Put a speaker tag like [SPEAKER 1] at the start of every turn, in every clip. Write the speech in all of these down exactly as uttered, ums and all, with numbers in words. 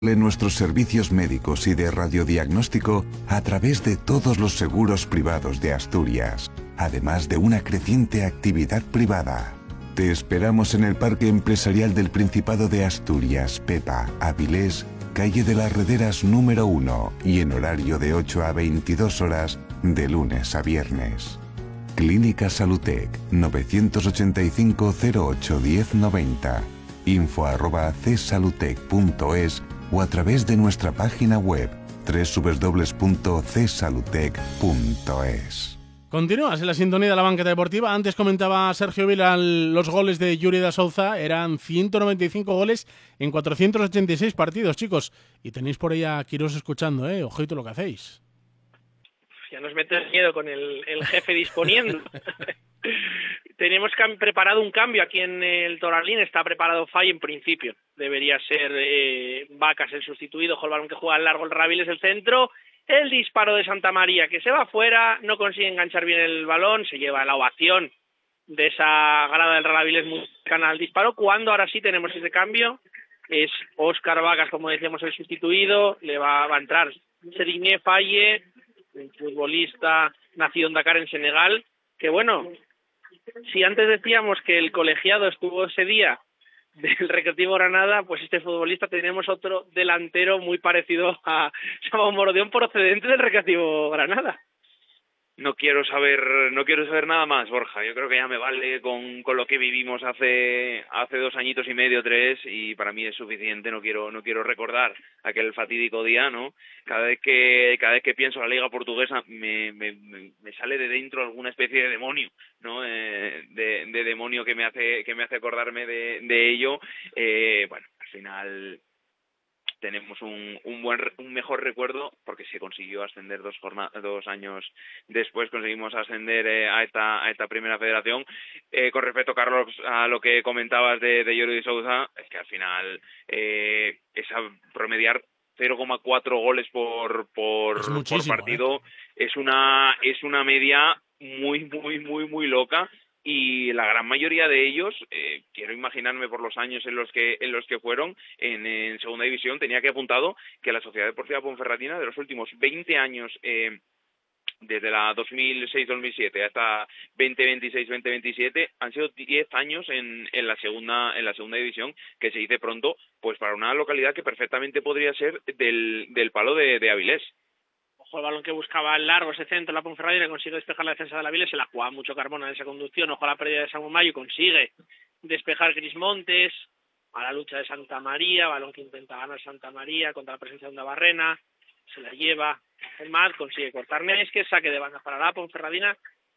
[SPEAKER 1] nuestros servicios médicos y de radiodiagnóstico a través de todos los seguros privados de Asturias, además de una creciente actividad privada. Te esperamos en el Parque Empresarial del Principado de Asturias, Pepa, Avilés, calle de las Rederas número uno y en horario de ocho a veintidós horas de lunes a viernes. Clínica Salutec novecientos ochenta y cinco cero ocho diez noventa, info arroba csalutec punto es o a través de nuestra página web doble u doble u doble u punto c salutec punto es.
[SPEAKER 2] Continúas en la sintonía de la banqueta deportiva. Antes comentaba Sergio Vila los goles de Yuri da Souza. Eran ciento noventa y cinco goles en cuatrocientos ochenta y seis partidos, chicos. Y tenéis por ahí a Quirós escuchando, ¿eh? Ojito lo que hacéis.
[SPEAKER 3] Ya nos metes miedo con el, el jefe disponiendo. Tenemos preparado un cambio aquí en el Toralín. Está preparado Fay en principio. Debería ser eh, Vacas el sustituido. Ojo, el balón que juega al largo, el Raviles el centro. El disparo de Santa María que se va afuera, no consigue enganchar bien el balón, se lleva la ovación de esa grada del Raviles muy cercana al disparo. Cuando ahora sí tenemos ese cambio, es Óscar Vacas, como decíamos, el sustituido, le va, va a entrar Serigne Faye, un futbolista nacido en Dakar, en Senegal, que bueno, si antes decíamos que el colegiado estuvo ese día del Recreativo Granada, pues este futbolista tenemos otro delantero muy parecido a Salvador Morodión, procedente del Recreativo Granada.
[SPEAKER 4] No quiero saber, no quiero saber nada más, Borja. Yo creo que ya me vale con, con lo que vivimos hace hace dos añitos y medio, tres, y para mí es suficiente. No quiero no quiero recordar aquel fatídico día, ¿no? Cada vez que cada vez que pienso en la Liga Portuguesa me, me, me sale de dentro alguna especie de demonio, ¿no? Eh, de, de demonio que me hace que me hace acordarme de, de ello. Eh, bueno, al final tenemos un, un buen un mejor recuerdo porque se consiguió ascender dos jornadas, dos años después conseguimos ascender eh, a esta a esta primera federación. Eh, con respecto, Carlos, a lo que comentabas de, de Yuri da Souza, es que al final eh, es a promediar cero coma cuatro goles por por, por partido, ¿eh? es una es una media muy muy muy muy loca. Y la gran mayoría de ellos, eh, quiero imaginarme por los años en los que en los que fueron en, en segunda división, tenía que apuntado que la Sociedad Deportiva Ponferradina de los últimos veinte años, eh, desde la dos mil seis dos mil siete hasta veinte veintiséis veinte veintisiete, han sido diez años en, en la segunda en la segunda división, que se dice pronto, pues para una localidad que perfectamente podría ser del, del palo de, de Avilés.
[SPEAKER 3] Ojo, el balón que buscaba el largo, ese centro, la Ponferradina consigue despejar la defensa de la Avilés, se la jugaba mucho Carmona en esa conducción. Ojo a la pérdida de Samuel Mayo, consigue despejar Cris Montes, a la lucha de Santa María, balón que intenta ganar Santa María contra la presencia de Onda Barrena, se la lleva el Mat, consigue cortar Nesque, saque de banda para la Ponferradina.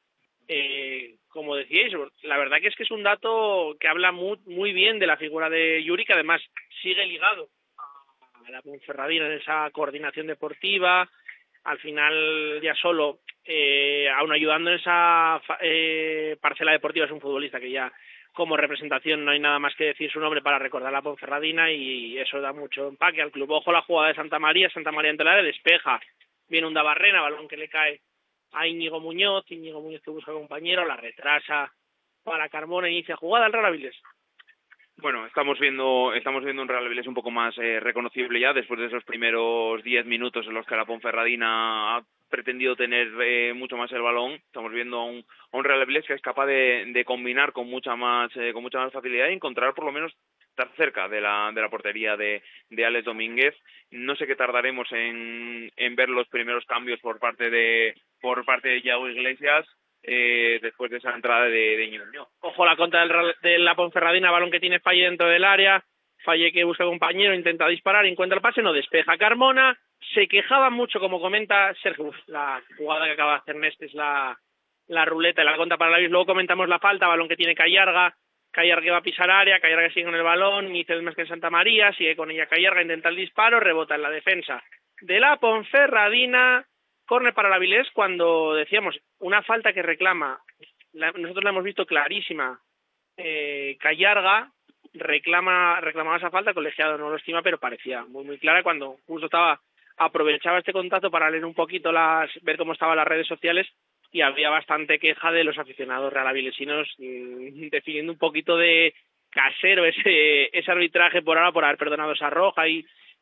[SPEAKER 3] Eh, como decíais, la verdad que es que es un dato que habla muy, muy bien de la figura de Yuri, que además sigue ligado a la Ponferradina en esa coordinación deportiva. Al final, ya solo, eh, aún ayudando en esa eh, parcela deportiva, es un futbolista que ya como representación no hay nada más que decir su nombre para recordar a la Ponferradina, y eso da mucho empaque al club. Ojo la jugada de Santa María, Santa María entre el área, despeja, viene Onda Barrena, balón que le cae a Íñigo Muñoz, Íñigo Muñoz que busca compañero, la retrasa para Carmona, inicia jugada al Real Avilés.
[SPEAKER 4] Bueno, estamos viendo estamos viendo un Real Avilés un poco más eh, reconocible ya después de esos primeros diez minutos en los que la Ponferradina ha pretendido tener eh, mucho más el balón. Estamos viendo a un, a un Real Avilés que es capaz de, de combinar con mucha más eh, con mucha más facilidad y encontrar por lo menos estar cerca de la de la portería de, de Alex Domínguez. No sé qué tardaremos en, en ver los primeros cambios por parte de por parte de Yago Iglesias. Eh, después de esa entrada de, de Ñuño.
[SPEAKER 3] Ojo la contra del, de la Ponferradina, balón que tiene Falle dentro del área, Falle que busca compañero, intenta disparar, encuentra el pase, no despeja Carmona, se quejaba mucho, como comenta Sergio, uf, la jugada que acaba de hacer Neste es la, la ruleta y la contra para la Avilés. Luego comentamos la falta, balón que tiene Callarga, Callarga que va a pisar área, Callarga sigue con el balón, y más que en Santa María, sigue con ella Callarga, intenta el disparo, rebota en la defensa de la Ponferradina. Córner para la Avilés, cuando decíamos una falta que reclama, la, nosotros la hemos visto clarísima, eh, Callarga reclama reclamaba esa falta, colegiado no lo estima, pero parecía muy muy clara cuando justo estaba aprovechaba este contacto para leer un poquito las ver cómo estaban las redes sociales, y había bastante queja de los aficionados realavilesinos mmm, definiendo un poquito de casero ese ese arbitraje por ahora, por haber perdonado esa roja y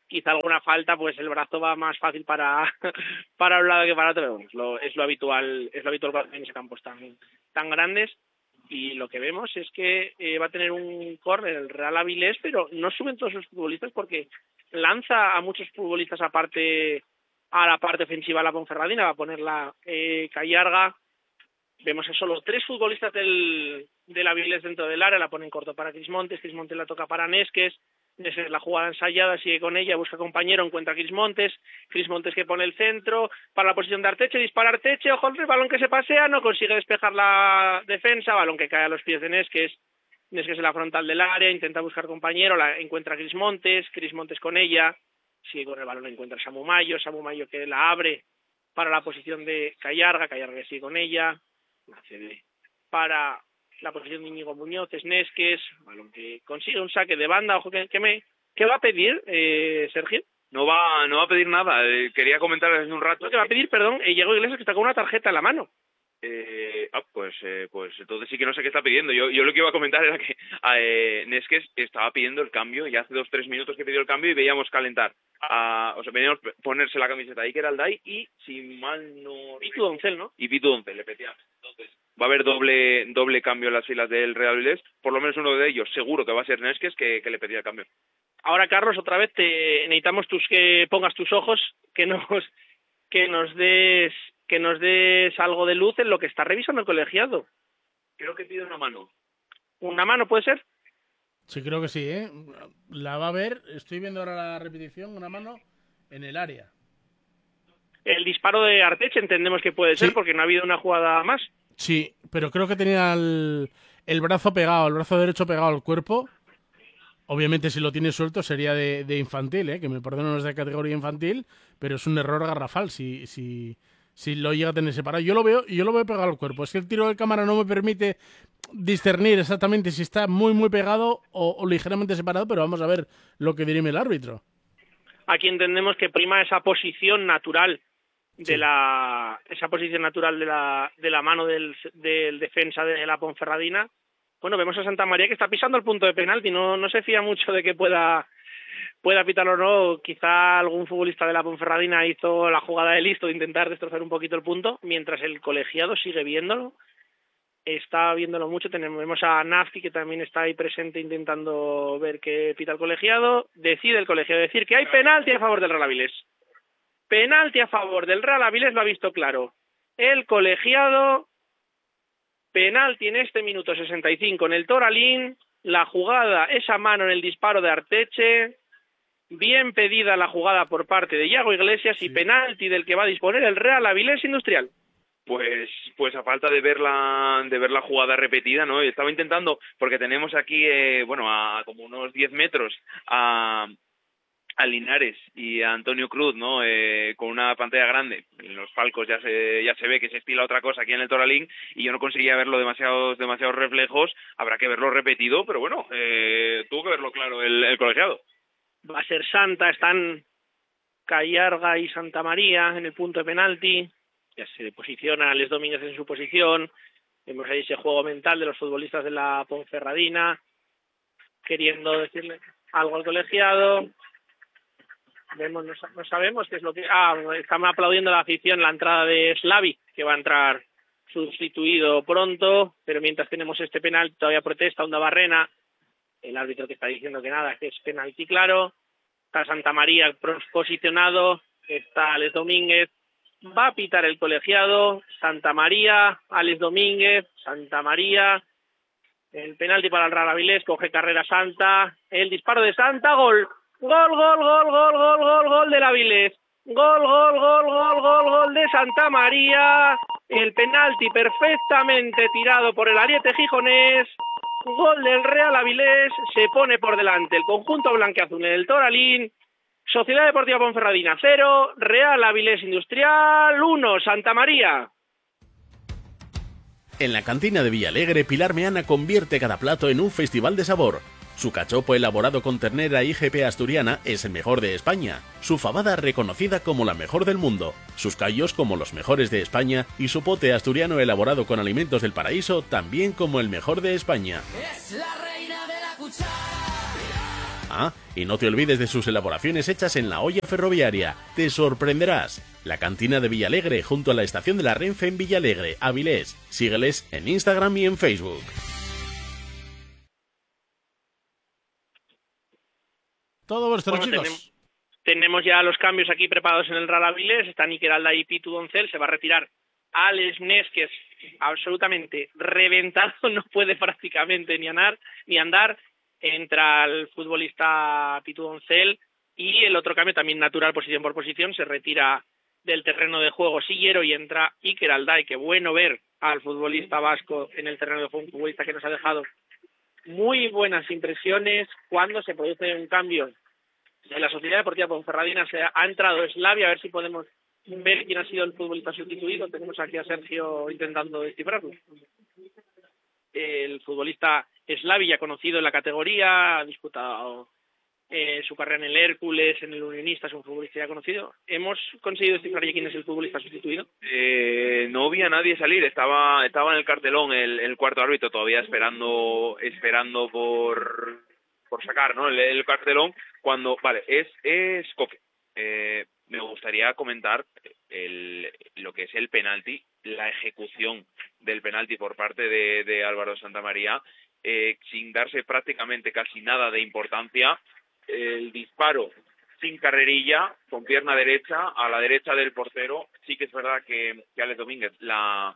[SPEAKER 3] quizá alguna falta, pues el brazo va más fácil para para un lado que para otro, pero bueno, es lo, es lo habitual, es lo habitual en ese campos tan, tan grandes. Y lo que vemos es que eh, va a tener un córner el Real Avilés, pero no suben todos los futbolistas porque lanza a muchos futbolistas aparte a la parte ofensiva a la Ponferradina, va a ponerla eh, Callarga. Vemos a solo tres futbolistas del, del Avilés dentro del área, la ponen corto para Cris Montes, Cris Montes la toca para Nesques, Nesques la jugada ensayada, sigue con ella, busca compañero, encuentra a Cris Montes, Cris Montes que pone el centro, para la posición de Arteche, dispara Arteche, ojo el balón que se pasea, no consigue despejar la defensa, balón que cae a los pies de Nesques, Nesques en la frontal del área, intenta buscar compañero, la encuentra a Cris Montes, Cris Montes con ella, sigue con el balón, encuentra a Samu Mayo, Samu Mayo que la abre para la posición de Callarga, Callarga que sigue con ella, la cede para la posición de Íñigo Muñoz, es Nesques, balón que consigue un saque de banda, ojo que, que me ¿qué va a pedir, eh, Sergio?
[SPEAKER 4] No va, no va a pedir nada, eh, quería comentar hace un rato.
[SPEAKER 3] Lo que va a pedir, perdón, eh, Diego Iglesias que está con una tarjeta en la mano.
[SPEAKER 4] Eh, ah, pues, eh, pues entonces sí que no sé qué está pidiendo. Yo, yo lo que iba a comentar era que eh, Nesques estaba pidiendo el cambio, y hace dos tres minutos que pidió el cambio y veíamos calentar. A, o sea, veíamos ponerse la camiseta de Iker Alday y, si mal no...
[SPEAKER 3] Pitu Doncel, ¿no?
[SPEAKER 4] Y Pitu Doncel, efectivamente. Entonces, va a haber doble doble cambio en las filas del Real Avilés. Por lo menos uno de ellos seguro que va a ser Nesques, que, que le pedía el cambio.
[SPEAKER 3] Ahora, Carlos, otra vez te necesitamos tus que pongas tus ojos, que nos que nos des que nos des algo de luz en lo que está revisando el colegiado.
[SPEAKER 4] Creo que pide una mano.
[SPEAKER 3] ¿Una mano puede ser?
[SPEAKER 2] Sí, creo que sí, ¿eh? La va a ver, estoy viendo ahora la repetición, una mano en el área.
[SPEAKER 3] El disparo de Arteche entendemos que puede
[SPEAKER 2] Sí.
[SPEAKER 3] ser porque no ha habido una jugada más.
[SPEAKER 2] Sí, pero creo que tenía el, el brazo pegado, el brazo derecho pegado al cuerpo. Obviamente si lo tiene suelto sería de, de infantil, ¿eh? Que me perdonen los de categoría infantil, pero es un error garrafal si, si, si lo llega a tener separado. Yo lo veo y yo lo veo pegado al cuerpo. Es que el tiro de cámara no me permite discernir exactamente si está muy muy pegado o, o ligeramente separado, pero vamos a ver lo que dirime el árbitro.
[SPEAKER 3] Aquí entendemos que prima esa posición natural de
[SPEAKER 2] Sí.
[SPEAKER 3] la esa posición natural de la de la mano del, del defensa de la Ponferradina. Bueno, vemos a Santa María que está pisando el punto de penalti, no no se fía mucho de que pueda pueda pitarlo o no. Quizá algún futbolista de la Ponferradina hizo la jugada de listo de intentar destrozar un poquito el punto, mientras el colegiado sigue viéndolo. Está viéndolo mucho, tenemos vemos a Nafti que también está ahí presente intentando ver qué pita el colegiado. Decide el colegiado decir que hay penalti a favor del Real Avilés. Penalti a favor del Real Avilés, lo ha visto claro el colegiado. Penalti en este minuto sesenta y cinco en el Toralín. La jugada, esa mano en el disparo de Arteche. Bien pedida la jugada por parte de Iago Iglesias y penalti del que va a disponer el Real Avilés Industrial.
[SPEAKER 4] Pues, pues a falta de ver la, de ver la jugada repetida, ¿no? Estaba intentando, porque tenemos aquí, eh, bueno, a como unos diez metros a, a Linares y a Antonio Cruz, ¿no? Eh, con una pantalla grande. En los palcos ya se, ya se ve que se estila otra cosa aquí en el Toralín y yo no conseguía verlo demasiados, demasiados reflejos. Habrá que verlo repetido, pero bueno, eh, tuvo que verlo claro el, el colegiado.
[SPEAKER 3] Va a ser Santa, están Callarga y Santa María en el punto de penalti. Ya se posiciona Les Domínguez en su posición. Vemos ahí ese juego mental de los futbolistas de la Ponferradina, queriendo decirle algo al colegiado. Vemos, no, no sabemos qué es lo que... Ah, están aplaudiendo la afición la entrada de Slavi, que va a entrar sustituido pronto, pero mientras tenemos este penalti todavía protesta Onda Barrena, el árbitro que está diciendo que nada, que es penalti claro. Está Santa María posicionado, está Alex Domínguez, va a pitar el colegiado, Santa María, Alex Domínguez, Santa María, el penalti para el Real Avilés, coge carrera Santa, el disparo de Santa, gol, gol, gol, gol, gol, gol, gol, gol del Avilés, gol, gol, gol, gol, gol, gol de Santa María, el penalti perfectamente tirado por el ariete gijonés, gol del Real Avilés, se pone por delante el conjunto blanqueazul en el Toralín. Sociedad Deportiva Ponferradina cero, Real Avilés Industrial uno, Santa María.
[SPEAKER 5] En la cantina de Villalegre, Pilar Meana convierte cada plato en un festival de sabor. Su cachopo elaborado con ternera I G P asturiana es el mejor de España, su fabada reconocida como la mejor del mundo, sus callos como los mejores de España y su pote asturiano elaborado con alimentos del paraíso también como el mejor de España.
[SPEAKER 6] Es la reina de la cuchara.
[SPEAKER 5] Ah, y no te olvides de sus elaboraciones hechas en la olla ferroviaria. Te sorprenderás. La cantina de Villalegre, junto a la estación de la Renfe en Villalegre, Avilés. Sígueles en Instagram y en Facebook.
[SPEAKER 2] Todo vuestro,
[SPEAKER 3] Bueno,
[SPEAKER 2] chicos.
[SPEAKER 3] Tenemos, tenemos ya los cambios aquí preparados en el Real Avilés. Está Iker Alda y Pitu Doncel. Se va a retirar Alex Nes, que es absolutamente reventado, no puede prácticamente ni andar, ni andar. Entra el futbolista Pitu Doncel y el otro cambio también natural, posición por posición, se retira del terreno de juego Sillero y entra Iker Alday. Qué bueno ver al futbolista vasco en el terreno de juego, un futbolista que nos ha dejado muy buenas impresiones. Cuando se produce un cambio en la Sociedad Deportiva Ponferradina, se ha entrado Slavia, a ver si podemos ver quién ha sido el futbolista sustituido. Tenemos aquí a Sergio intentando descifrarlo. El futbolista Slavi, ya conocido en la categoría, ha disputado eh, su carrera en el Hércules, en el Unionista, es un futbolista ya conocido. ¿Hemos conseguido descifrar ya quién es el futbolista sustituido?
[SPEAKER 4] Eh, no vi a nadie salir, estaba estaba en el cartelón el, el cuarto árbitro todavía esperando esperando por por sacar, ¿no? el, el cartelón, cuando, vale, es, es Coque. Eh, me gustaría comentar el, lo que es el penalti, la ejecución del penalti por parte de, de Álvaro Santamaría, eh, sin darse prácticamente casi nada de importancia. El disparo sin carrerilla, con pierna derecha, a la derecha del portero. Sí que es verdad que, que Alex Domínguez la,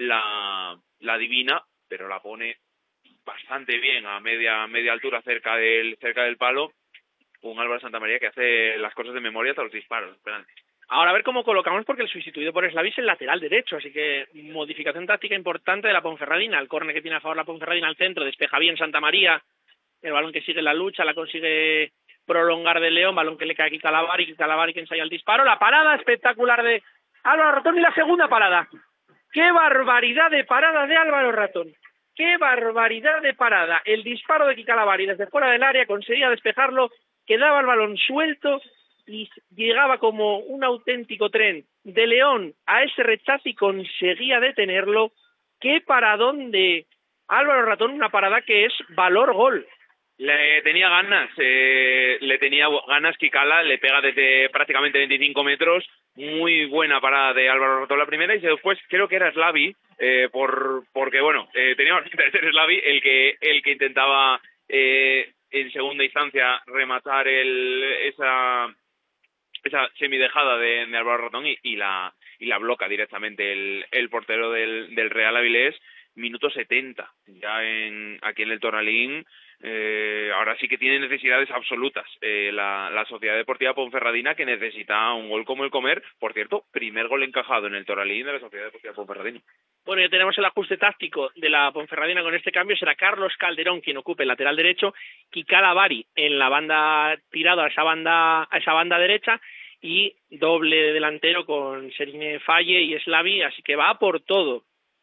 [SPEAKER 4] la, la adivina, pero la pone bastante bien a media, media altura cerca del, cerca del palo. Un Álvaro Santamaría que hace las cosas de memoria hasta los disparos. Penalti.
[SPEAKER 3] Ahora a ver cómo colocamos, porque el sustituido por Slavi es el lateral derecho, así que modificación táctica importante de la Ponferradina. El córner que tiene a favor la Ponferradina al centro, despeja bien Santamaría, el balón que sigue la lucha, la consigue prolongar de León, balón que le cae aquí Calavari, Calavari que ensaya el disparo, la parada espectacular de Álvaro Ratón y la segunda parada. ¡Qué barbaridad de parada de Álvaro Ratón! ¡Qué barbaridad de parada! El disparo de Kikalavari desde fuera del área conseguía despejarlo, quedaba el balón suelto y llegaba como un auténtico tren de León a ese rechazo y conseguía detenerlo. ¡Qué paradón de Álvaro Ratón! Una parada que es valor gol.
[SPEAKER 4] Le tenía ganas, eh, le tenía ganas Kikala, le pega desde prácticamente veinticinco metros, muy buena parada de Álvaro Ratón la primera, y después creo que era Slavi, eh, por porque bueno, eh, tenía pinta de ser Slavi el que el que intentaba eh, en segunda instancia rematar el esa esa semidejada de, de Álvaro Ratón y, y la y la bloca directamente el, el portero del, del Real Avilés. Minuto setenta ya en aquí en el Toralín. Eh, ahora sí que tiene necesidades absolutas eh, la, la Sociedad Deportiva Ponferradina, que necesita un gol como el comer. Por cierto, primer gol encajado en el Toralín de la Sociedad Deportiva Ponferradina.
[SPEAKER 3] Bueno, ya tenemos el ajuste táctico de la Ponferradina con este cambio. Será Carlos Calderón quien ocupe el lateral derecho, Kikalavari en la banda, tirado a esa banda a esa banda derecha, y doble delantero con Serine Falle y Slavi, así que va por todo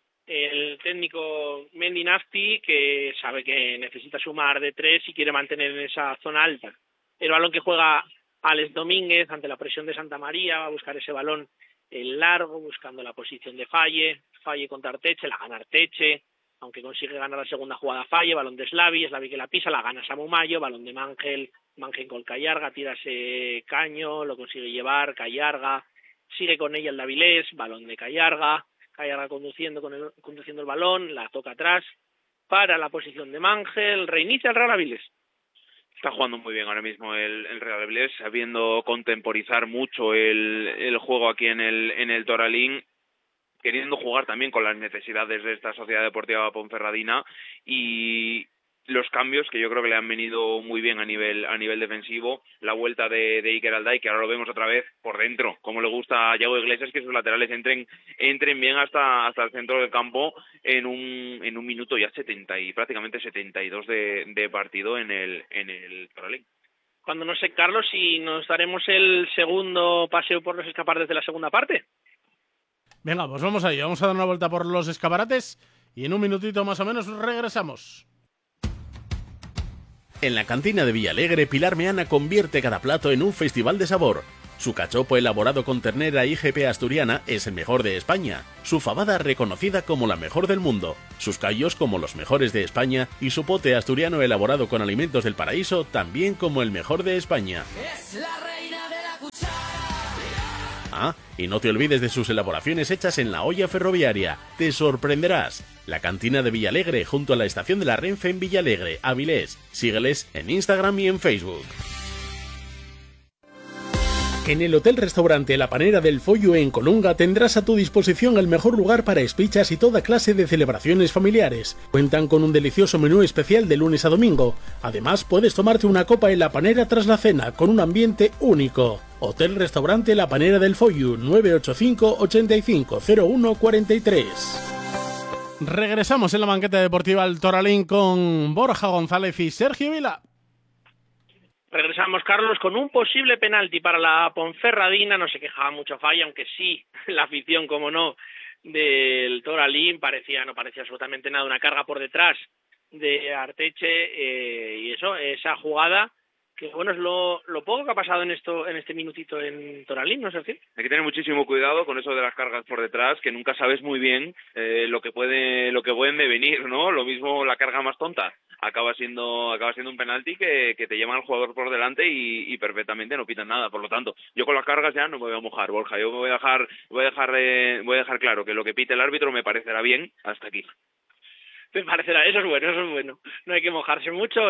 [SPEAKER 3] el técnico Mendy Nafti, que sabe que necesita sumar de tres y quiere mantener en esa zona alta. El balón que juega Alex Domínguez ante la presión de Santamaría, va a buscar ese balón en largo, buscando la posición de Falle, Falle contra Arteche, la gana Arteche, aunque consigue ganar la segunda jugada Falle, balón de Slavi, Slavi que la pisa, la gana Samu Mayo, balón de Mangel, Mangel con Callarga, tira ese caño, lo consigue llevar, Callarga, sigue con ella el Davilés, balón de Callarga, Callarga conduciendo con el, conduciendo el balón, la toca atrás, para la posición de Mangel, reinicia el Real Avilés.
[SPEAKER 4] Está jugando muy bien ahora mismo el, el Real Avilés, sabiendo contemporizar mucho el, el juego aquí en el, en el Toralín, queriendo jugar también con las necesidades de esta Sociedad Deportiva Ponferradina, y los cambios que yo creo que le han venido muy bien a nivel a nivel defensivo. La vuelta de, de Iker Alday, que ahora lo vemos otra vez por dentro, como le gusta a Yago Iglesias, que sus laterales entren entren bien hasta hasta el centro del campo en un en un minuto ya setenta y prácticamente setenta y dos de, de partido en el en el Toralín.
[SPEAKER 3] Cuando no sé, Carlos, si nos daremos el segundo paseo por los escaparates de la segunda parte.
[SPEAKER 2] Venga, pues vamos ahí, vamos a dar una vuelta por los escaparates y en un minutito más o menos regresamos.
[SPEAKER 5] En la cantina de Villalegre, Pilar Meana convierte cada plato en un festival de sabor. Su cachopo elaborado con ternera I G P asturiana es el mejor de España. Su fabada reconocida como la mejor del mundo. Sus callos como los mejores de España. Y su pote asturiano elaborado con alimentos del paraíso también como el mejor de España.
[SPEAKER 6] Es la reina de la cuchara.
[SPEAKER 5] Ah, y no te olvides de sus elaboraciones hechas en la olla ferroviaria. Te sorprenderás. La cantina de Villalegre junto a la estación de la Renfe en Villalegre, Avilés. Sígueles en Instagram y en Facebook. En el Hotel Restaurante La Panera del Follo en Colunga tendrás a tu disposición el mejor lugar para espichas y toda clase de celebraciones familiares. Cuentan con un delicioso menú especial de lunes a domingo. Además, puedes tomarte una copa en La Panera tras la cena, con un ambiente único. Hotel Restaurante La Panera del Follo, nueve ocho cinco, ochenta y cinco, cero uno cuarenta y tres.
[SPEAKER 2] Regresamos en la banqueta deportiva al Toralín con Borja González y Sergio Vila.
[SPEAKER 3] Regresamos, Carlos, con un posible penalti para la Ponferradina. No se quejaba mucho Falla, aunque sí, la afición, como no, del Toralín parecía, no parecía absolutamente nada, una carga por detrás de Arteche, eh, y eso, esa jugada, que bueno, es lo, lo poco que ha pasado en esto en este minutito en Toralín, ¿no, Sergio?
[SPEAKER 4] Hay que tener muchísimo cuidado con eso de las cargas por detrás, que nunca sabes muy bien eh, lo que puede lo que pueden devenir, ¿no? Lo mismo la carga más tonta acaba siendo acaba siendo un penalti que, que te lleva al jugador por delante y, y perfectamente no pitan nada. Por lo tanto, yo con las cargas ya no me voy a mojar, Borja. Yo me voy a dejar voy a dejar eh, voy a dejar claro que lo que pite el árbitro me parecerá bien hasta aquí.
[SPEAKER 3] Me parecerá, eso es bueno, eso es bueno. No hay que mojarse mucho,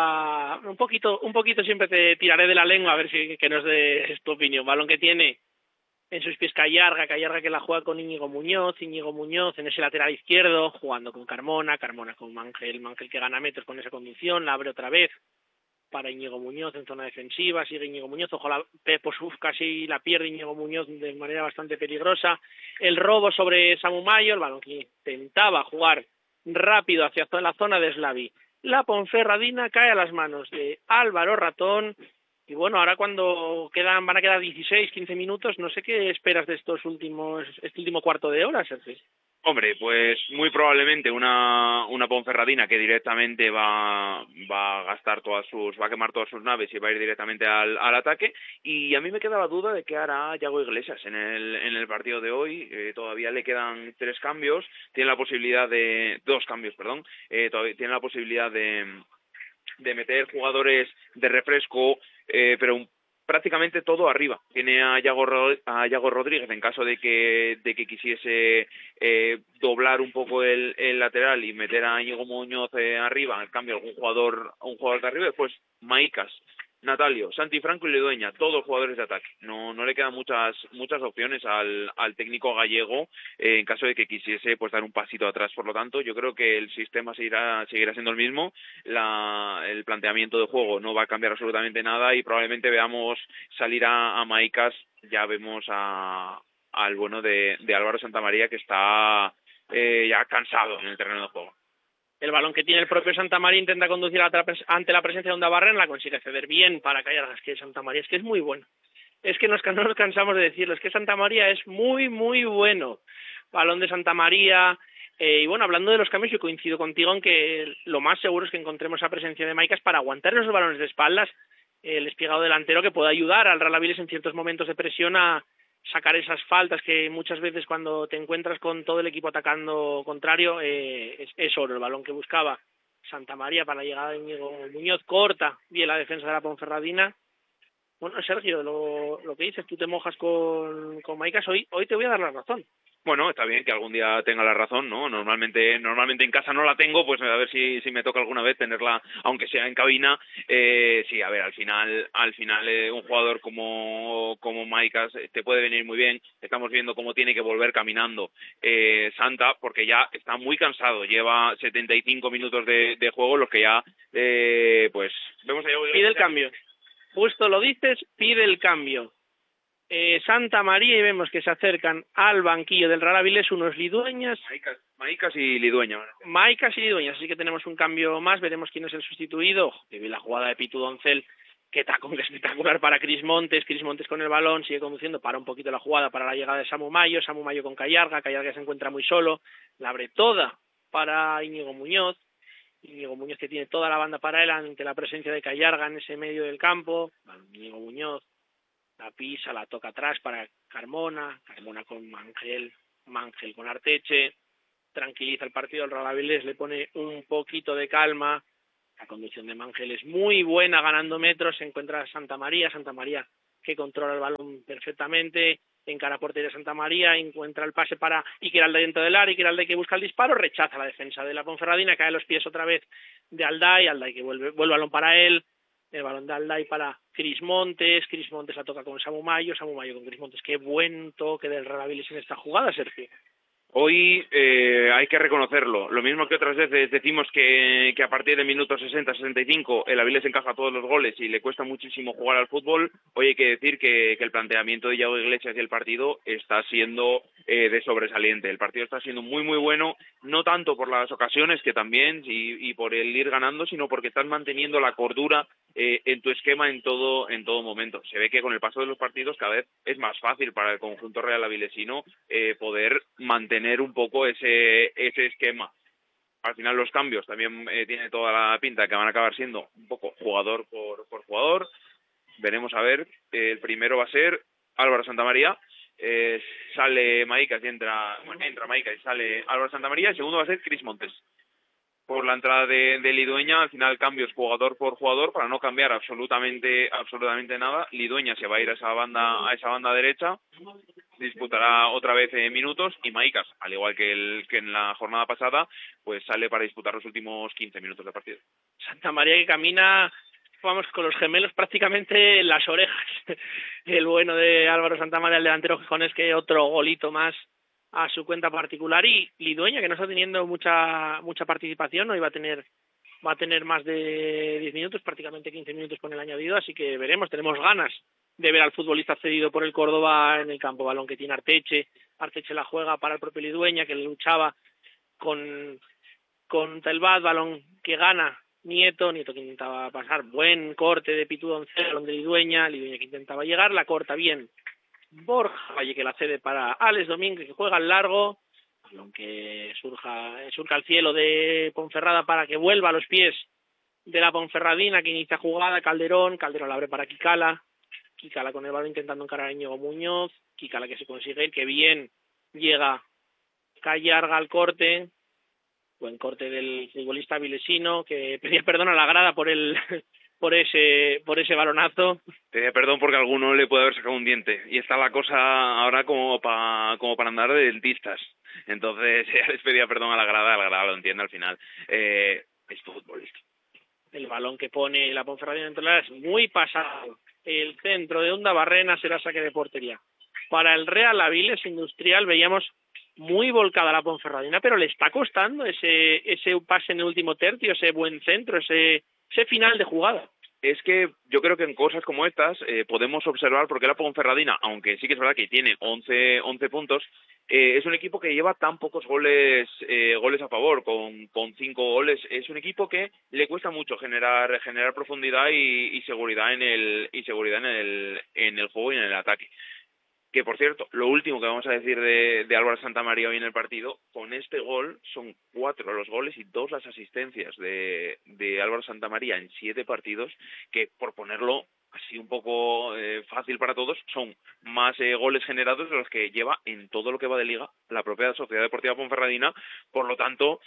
[SPEAKER 3] ya un poquito, un poquito siempre te tiraré de la lengua a ver si que nos des tu opinión. Balón que tiene en sus pies Callarga, Callarga que la juega con Íñigo Muñoz, Íñigo Muñoz en ese lateral izquierdo, jugando con Carmona, Carmona con Mangel, Mangel que gana metros con esa conducción, la abre otra vez para Íñigo Muñoz en zona defensiva, sigue Íñigo Muñoz, ojalá Pepo Suf casi la pierde Íñigo Muñoz de manera bastante peligrosa, el robo sobre Samu Mayo, el balón que intentaba jugar rápido hacia la zona de Slavi. La Ponferradina cae a las manos de Álvaro Ratón. Y bueno, ahora cuando quedan van a quedar dieciséis, quince minutos, no sé qué esperas de estos últimos este último cuarto de hora, Sergio.
[SPEAKER 4] Hombre, pues muy probablemente una una Ponferradina que directamente va va a gastar todas sus va a quemar todas sus naves y va a ir directamente al, al ataque. Y a mí me queda la duda de qué hará Yago Iglesias en el en el partido de hoy. Eh, todavía le quedan tres cambios, tiene la posibilidad de dos cambios, perdón. Eh, todavía tiene la posibilidad de de meter jugadores de refresco, eh, pero un prácticamente todo arriba. Tiene a Yago, a Yago Rodríguez en caso de que de que quisiese eh, doblar un poco el, el lateral y meter a Íñigo Muñoz eh, arriba, en cambio algún jugador un jugador de arriba, después Maicas, Natalio, Santi Franco y Ledueña, todos jugadores de ataque. No no le quedan muchas muchas opciones al, al técnico gallego eh, en caso de que quisiese pues dar un pasito atrás. Por lo tanto, yo creo que el sistema seguirá seguirá siendo el mismo. La, el planteamiento de juego no va a cambiar absolutamente nada y probablemente veamos salir a, a Maicas. Ya vemos a al bueno de, de Álvaro Santamaría, que está eh, ya cansado en el terreno de juego.
[SPEAKER 3] El balón que tiene el propio Santamaría intenta conducir ante la presencia de Onda Barren, la consigue ceder bien para Callarga. Es que Santamaría es que es muy bueno. Es que nos, no nos cansamos de decirlo, es que Santamaría es muy, muy bueno. Balón de Santamaría. Eh, y bueno, hablando de los cambios, yo coincido contigo en que lo más seguro es que encontremos esa presencia de Maicas para aguantar esos balones de espaldas, el espigado delantero que pueda ayudar al Real Avilés en ciertos momentos de presión a sacar esas faltas que muchas veces cuando te encuentras con todo el equipo atacando contrario eh, es, es oro. El balón que buscaba Santamaría para la llegada de Íñigo Muñoz, corta bien la defensa de la Ponferradina. Bueno, Sergio, lo, lo que dices, tú te mojas con, con Maicas, hoy, hoy te voy a dar la razón.
[SPEAKER 4] Bueno, está bien que algún día tenga la razón, ¿no? Normalmente normalmente en casa no la tengo, pues a ver si si me toca alguna vez tenerla, aunque sea en cabina. Eh, sí, a ver, al final al final eh, un jugador como como Maicas te puede venir muy bien. Estamos viendo cómo tiene que volver caminando eh, Santa, porque ya está muy cansado. Lleva setenta y cinco minutos de, de juego, los que ya, eh, pues... vemos a
[SPEAKER 3] Pide el cambio. Justo lo dices, pide el cambio. Eh, Santamaría y vemos que se acercan al banquillo del Real Avilés unos Lidueñas.
[SPEAKER 4] Maicas, Maicas y Lidueña.
[SPEAKER 3] Maicas y Lidueñas, así que tenemos un cambio más, veremos quién es el sustituido. Que vi la jugada de Pitu Doncel, que tacón espectacular para Cris Montes. Cris Montes con el balón, sigue conduciendo, para un poquito la jugada para la llegada de Samu Mayo. Samu Mayo con Callarga, Callarga se encuentra muy solo, la abre toda para Íñigo Muñoz. Íñigo Muñoz que tiene toda la banda para él ante la presencia de Callarga en ese medio del campo. Íñigo Muñoz la pisa, la toca atrás para Carmona, Carmona con Mangel, Mangel con Arteche, tranquiliza el partido, el Real Avilés le pone un poquito de calma, la conducción de Mangel es muy buena, ganando metros, se encuentra Santa María, Santa María que controla el balón perfectamente, encara a portería Santa María, encuentra el pase para Iquiralde dentro del área, Iquiralde que busca el disparo, rechaza la defensa de la Ponferradina, cae a los pies otra vez de Alday, Alday que vuelve, vuelve el balón para él, el balón de Alday para Cris Montes, Cris Montes la toca con Samu Mayo, Samu Mayo con Cris Montes, qué buen toque del Real Avilés en esta jugada, Sergio.
[SPEAKER 4] Hoy eh, hay que reconocerlo. Lo mismo que otras veces decimos que, que a partir del minuto sesenta sesenta y cinco el Avilés encaja todos los goles y le cuesta muchísimo jugar al fútbol. Hoy hay que decir que, que el planteamiento de Iago Iglesias y el partido está siendo eh, de sobresaliente. El partido está siendo muy muy bueno, no tanto por las ocasiones, que también, y, y por el ir ganando, sino porque estás manteniendo la cordura eh, en tu esquema en todo en todo momento. Se ve que con el paso de los partidos cada vez es más fácil para el conjunto real avilesino eh, poder mantener un poco ese ese esquema. Al final los cambios también eh, tiene toda la pinta que van a acabar siendo un poco jugador por, por jugador. Veremos a ver. Eh, el primero va a ser Álvaro Santamaría. Eh, sale Maicas y entra, bueno, entra Maicas y sale Álvaro Santamaría. El segundo va a ser Cris Montes. Por la entrada de, de Lidueña, al final cambios jugador por jugador para no cambiar absolutamente absolutamente nada. Lidueña se va a ir a esa banda a esa banda derecha, disputará otra vez eh, minutos, y Maicas, al igual que el que en la jornada pasada, pues sale para disputar los últimos quince minutos de partido.
[SPEAKER 3] Santa María que camina, vamos, con los gemelos prácticamente en las orejas. El bueno de Álvaro Santamaría, el delantero gijonés, que otro golito más a su cuenta particular, y Lidueña que no está teniendo mucha mucha participación, hoy va a tener va a tener más de diez minutos, prácticamente quince minutos con el añadido, así que veremos, tenemos ganas de ver al futbolista cedido por el Córdoba en el campo. Balón que tiene Arteche, Arteche la juega para el propio Lidueña que luchaba con con Telbad, balón que gana Nieto, Nieto que intentaba pasar, buen corte de Pitu Doncel, balón de Lidueña, Lidueña que intentaba llegar, la corta bien Borja Valle que la cede para Alex Domínguez que juega al largo, aunque surja surca al cielo de Ponferrada para que vuelva a los pies de la Ponferradina que inicia jugada. Calderón, Calderón la abre para Kikala, Kikala con el balón intentando encarar a Íñigo Muñoz, Kikala que se consigue ir, que bien llega Callarga al corte, buen corte del futbolista avilesino que pedía perdón a la grada por el por ese por ese balonazo.
[SPEAKER 4] Pedía perdón porque a alguno le puede haber sacado un diente y está la cosa ahora como para como para andar de dentistas. Entonces ya les pedía perdón a la grada, la grada lo entiende al final. Eh, es futbolista.
[SPEAKER 3] El balón que pone la Ponferradina dentro del área es muy pasado. El centro de Onda Barrena será saque de portería. Para el Real Avilés Industrial veíamos muy volcada la Ponferradina, pero le está costando ese ese pase en el último tercio, ese buen centro, ese ese final de jugada.
[SPEAKER 4] Es que yo creo que en cosas como estas eh, podemos observar por qué la Ponferradina, aunque sí que es verdad que tiene once puntos, eh, es un equipo que lleva tan pocos goles eh, goles a favor, con con cinco goles. Es un equipo que le cuesta mucho generar generar profundidad y, y seguridad en el y seguridad en el en el juego y en el ataque. Que, por cierto, lo último que vamos a decir de, de Álvaro Santamaría hoy en el partido, con este gol son cuatro los goles y dos las asistencias de, de Álvaro Santamaría en siete partidos, que, por ponerlo así un poco eh, fácil para todos, son más eh, goles generados de los que lleva en todo lo que va de liga la propia Sociedad Deportiva Ponferradina. Por lo tanto,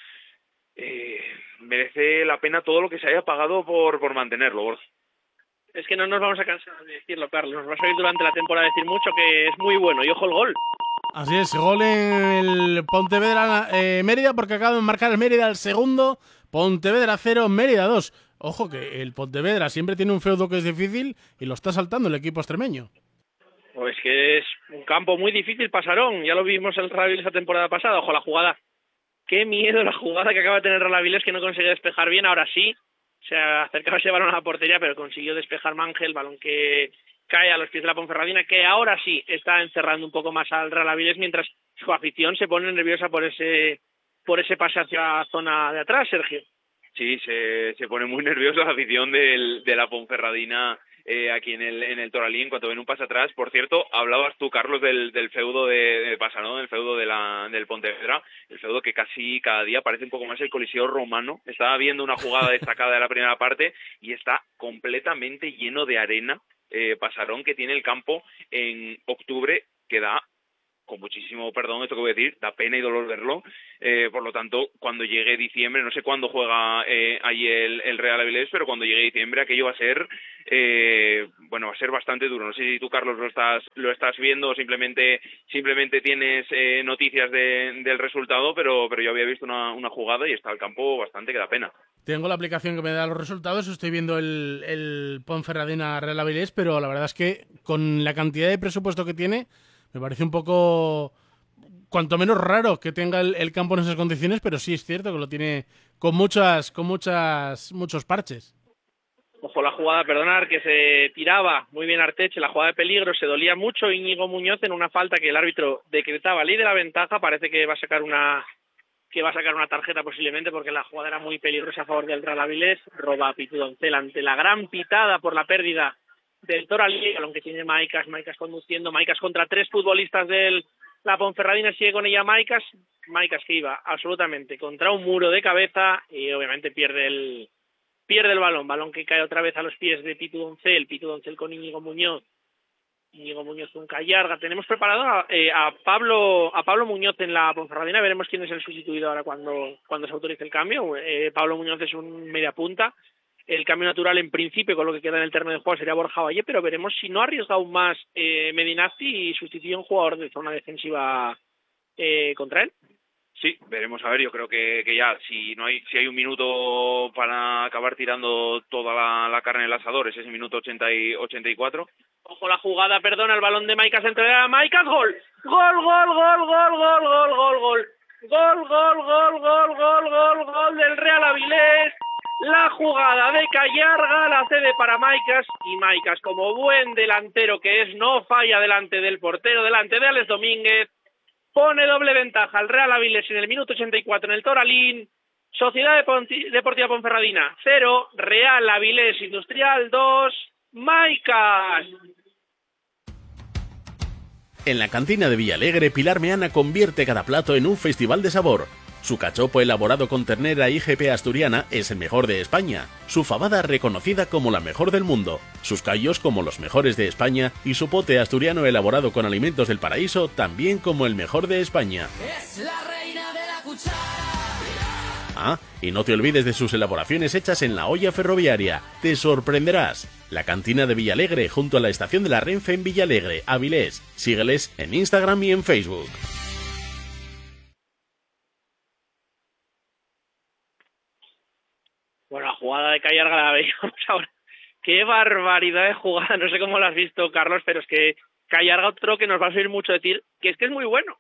[SPEAKER 4] eh, merece la pena todo lo que se haya pagado por, por mantenerlo, Borja.
[SPEAKER 3] Es que no nos vamos a cansar de decirlo, Carlos. Nos va a salir durante la temporada decir mucho que es muy bueno. Y ojo el gol.
[SPEAKER 2] Así es, gol en el Pontevedra eh, Mérida, porque acaba de marcar el Mérida el segundo. Pontevedra cero, Mérida dos. Ojo que el Pontevedra siempre tiene un feudo que es difícil y lo está saltando el equipo extremeño.
[SPEAKER 3] Pues que es un campo muy difícil, Pasarón. Ya lo vimos el Real Avilés la temporada pasada. Ojo la jugada. Qué miedo la jugada que acaba de tener el Real Avilés, que no consigue despejar bien. Ahora sí. Se acercaba ese balón a la portería, pero consiguió despejar Mangel, balón que cae a los pies de la Ponferradina, que ahora sí está encerrando un poco más al Real Avilés, mientras su afición se pone nerviosa por ese por ese pase hacia la zona de atrás, Sergio.
[SPEAKER 4] Sí, se, se pone muy nerviosa la afición del, de la Ponferradina eh, aquí en el en el Toralín cuando ven un pase atrás. Por cierto, hablabas tú, Carlos, del, del feudo de, de Pasarón, del feudo de la, del Pontevedra, el feudo que casi cada día parece un poco más el Coliseo romano. Estaba viendo una jugada destacada de la primera parte y está completamente lleno de arena eh, Pasarón, que tiene el campo en octubre, que da, con muchísimo perdón esto que voy a decir, da pena y dolor verlo, eh, por lo tanto, cuando llegue diciembre, no sé cuándo juega eh, allí el, el Real Avilés, pero cuando llegue diciembre aquello va a ser, eh, bueno, va a ser bastante duro. No sé si tú, Carlos, lo estás lo estás viendo o simplemente simplemente tienes eh, noticias de, del resultado, pero pero yo había visto una, una jugada y está el campo bastante que da pena.
[SPEAKER 2] Tengo la aplicación que me da los resultados, estoy viendo el, el Ponferradina Real Avilés, pero la verdad es que con la cantidad de presupuesto que tiene, me parece un poco, cuanto menos raro que tenga el, el campo en esas condiciones, pero sí es cierto que lo tiene con muchas, con muchas, muchos parches.
[SPEAKER 3] Ojo la jugada, perdonar, que se tiraba muy bien Arteche, la jugada de peligro, se dolía mucho Íñigo Muñoz en una falta que el árbitro decretaba ley de la ventaja, parece que va a sacar una que va a sacar una tarjeta posiblemente porque la jugada era muy peligrosa a favor del Real Avilés, roba Pitu Doncel ante la gran pitada por la pérdida del Toralí, aunque tiene Maicas, Maicas conduciendo, Maicas contra tres futbolistas del la Ponferradina, sigue con ella Maicas, Maicas que iba absolutamente contra un muro de cabeza y obviamente pierde el pierde el balón, balón que cae otra vez a los pies de Pitu Doncel, Pitu Doncel con Íñigo Muñoz, Íñigo Muñoz un Callarga. Tenemos preparado a, eh, a Pablo a Pablo Muñoz en la Ponferradina, veremos quién es el sustituido ahora cuando, cuando se autorice el cambio. Eh, Pablo Muñoz es un media punta. El cambio natural, en principio, con lo que queda en el terreno de juego, sería Borja Valle, pero veremos si no arriesga aún más eh, Medinazzi y sustituye a un jugador de zona defensiva eh, contra él.
[SPEAKER 4] Sí, veremos a ver, yo creo que, que ya, si no hay si hay un minuto para acabar tirando toda la, la carne en el asador, es ese minuto ochenta y cuatro.
[SPEAKER 3] Ojo la jugada, perdona, el balón de Maicas entre a Maicas, gol, gol, gol, gol, gol, gol, gol, gol, gol, gol, gol, gol, gol, gol, gol, gol del Real Avilés. La jugada de Callarga la cede para Maicas y Maicas, como buen delantero que es, no falla delante del portero, delante de Alex Domínguez, pone doble ventaja al Real Avilés en el minuto ochenta y cuatro en el Toralín. Sociedad Deportiva Ponferradina cero, Real Avilés Industrial dos, Maicas.
[SPEAKER 5] En la cantina de Villalegre, Pilar Meana convierte cada plato en un festival de sabor. Su cachopo elaborado con ternera I G P asturiana es el mejor de España, su fabada reconocida como la mejor del mundo, sus callos como los mejores de España y su pote asturiano elaborado con alimentos del paraíso también como el mejor de España.
[SPEAKER 6] Es la reina de la cuchara.
[SPEAKER 5] Ah, y no te olvides de sus elaboraciones hechas en la olla ferroviaria, te sorprenderás. La cantina de Villalegre junto a la estación de la Renfe en Villalegre, Avilés. Sígueles en Instagram y en Facebook.
[SPEAKER 3] Bueno, la jugada de Callarga la veíamos ahora. Qué barbaridad de jugada, no sé cómo la has visto, Carlos, pero es que Callarga otro que nos va a servir mucho decir que es que es muy bueno.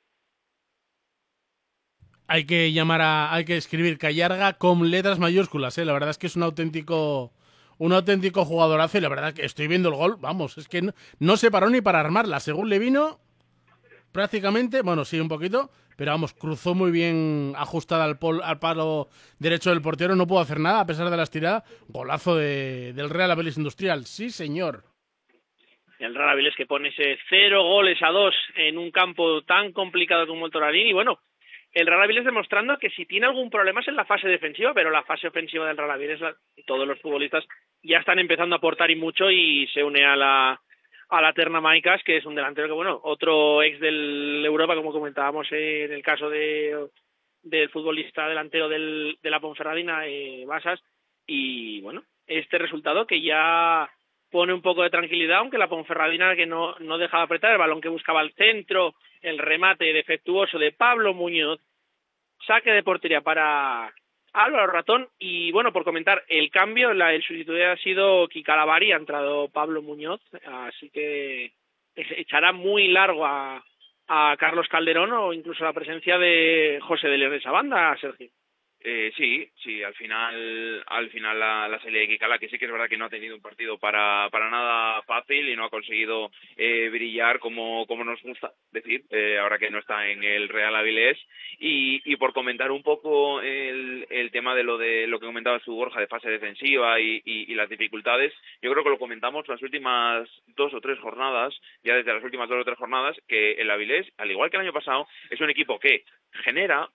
[SPEAKER 2] Hay que llamar a, hay que escribir Callarga con letras mayúsculas, ¿eh? La verdad es que es un auténtico, un auténtico jugadorazo y la verdad que estoy viendo el gol, vamos, es que no, no se paró ni para armarla, según le vino, prácticamente, bueno, sí, un poquito, pero vamos, cruzó muy bien ajustada al, pol, al palo derecho del portero, no pudo hacer nada a pesar de la estirada, golazo de, del Real Avilés Industrial, sí señor.
[SPEAKER 3] El Real Avilés que pone ese cero goles a dos en un campo tan complicado como el Toralín y bueno, el Real Avilés demostrando que si tiene algún problema es en la fase defensiva, pero la fase ofensiva del Real Avilés, todos los futbolistas ya están empezando a aportar y mucho y se une a la a la terna Maicas, que es un delantero que, bueno, otro ex del Europa, como comentábamos en el caso de del futbolista delantero del, de la Ponferradina, eh, Basas, y bueno, este resultado que ya pone un poco de tranquilidad, aunque la Ponferradina que no, no dejaba apretar, el balón que buscaba al centro, el remate defectuoso de Pablo Muñoz, saque de portería para Álvaro Ratón, y bueno, por comentar, el cambio, la, el sustituto ha sido Kikalavari, ha entrado Pablo Muñoz, así que echará muy largo a, a Carlos Calderón o incluso la presencia de José de León de esa banda, Sergio.
[SPEAKER 4] Eh, sí, sí, al final al final la, la salida de Kikala, que sí que es verdad que no ha tenido un partido para para nada fácil y no ha conseguido eh, brillar como como nos gusta decir, eh, ahora que no está en el Real Avilés, y, y por comentar un poco el, el tema de lo de lo que comentaba su Borja de fase defensiva y, y, y las dificultades, yo creo que lo comentamos las últimas dos o tres jornadas, ya desde las últimas dos o tres jornadas, que el Avilés, al igual que el año pasado, es un equipo que genera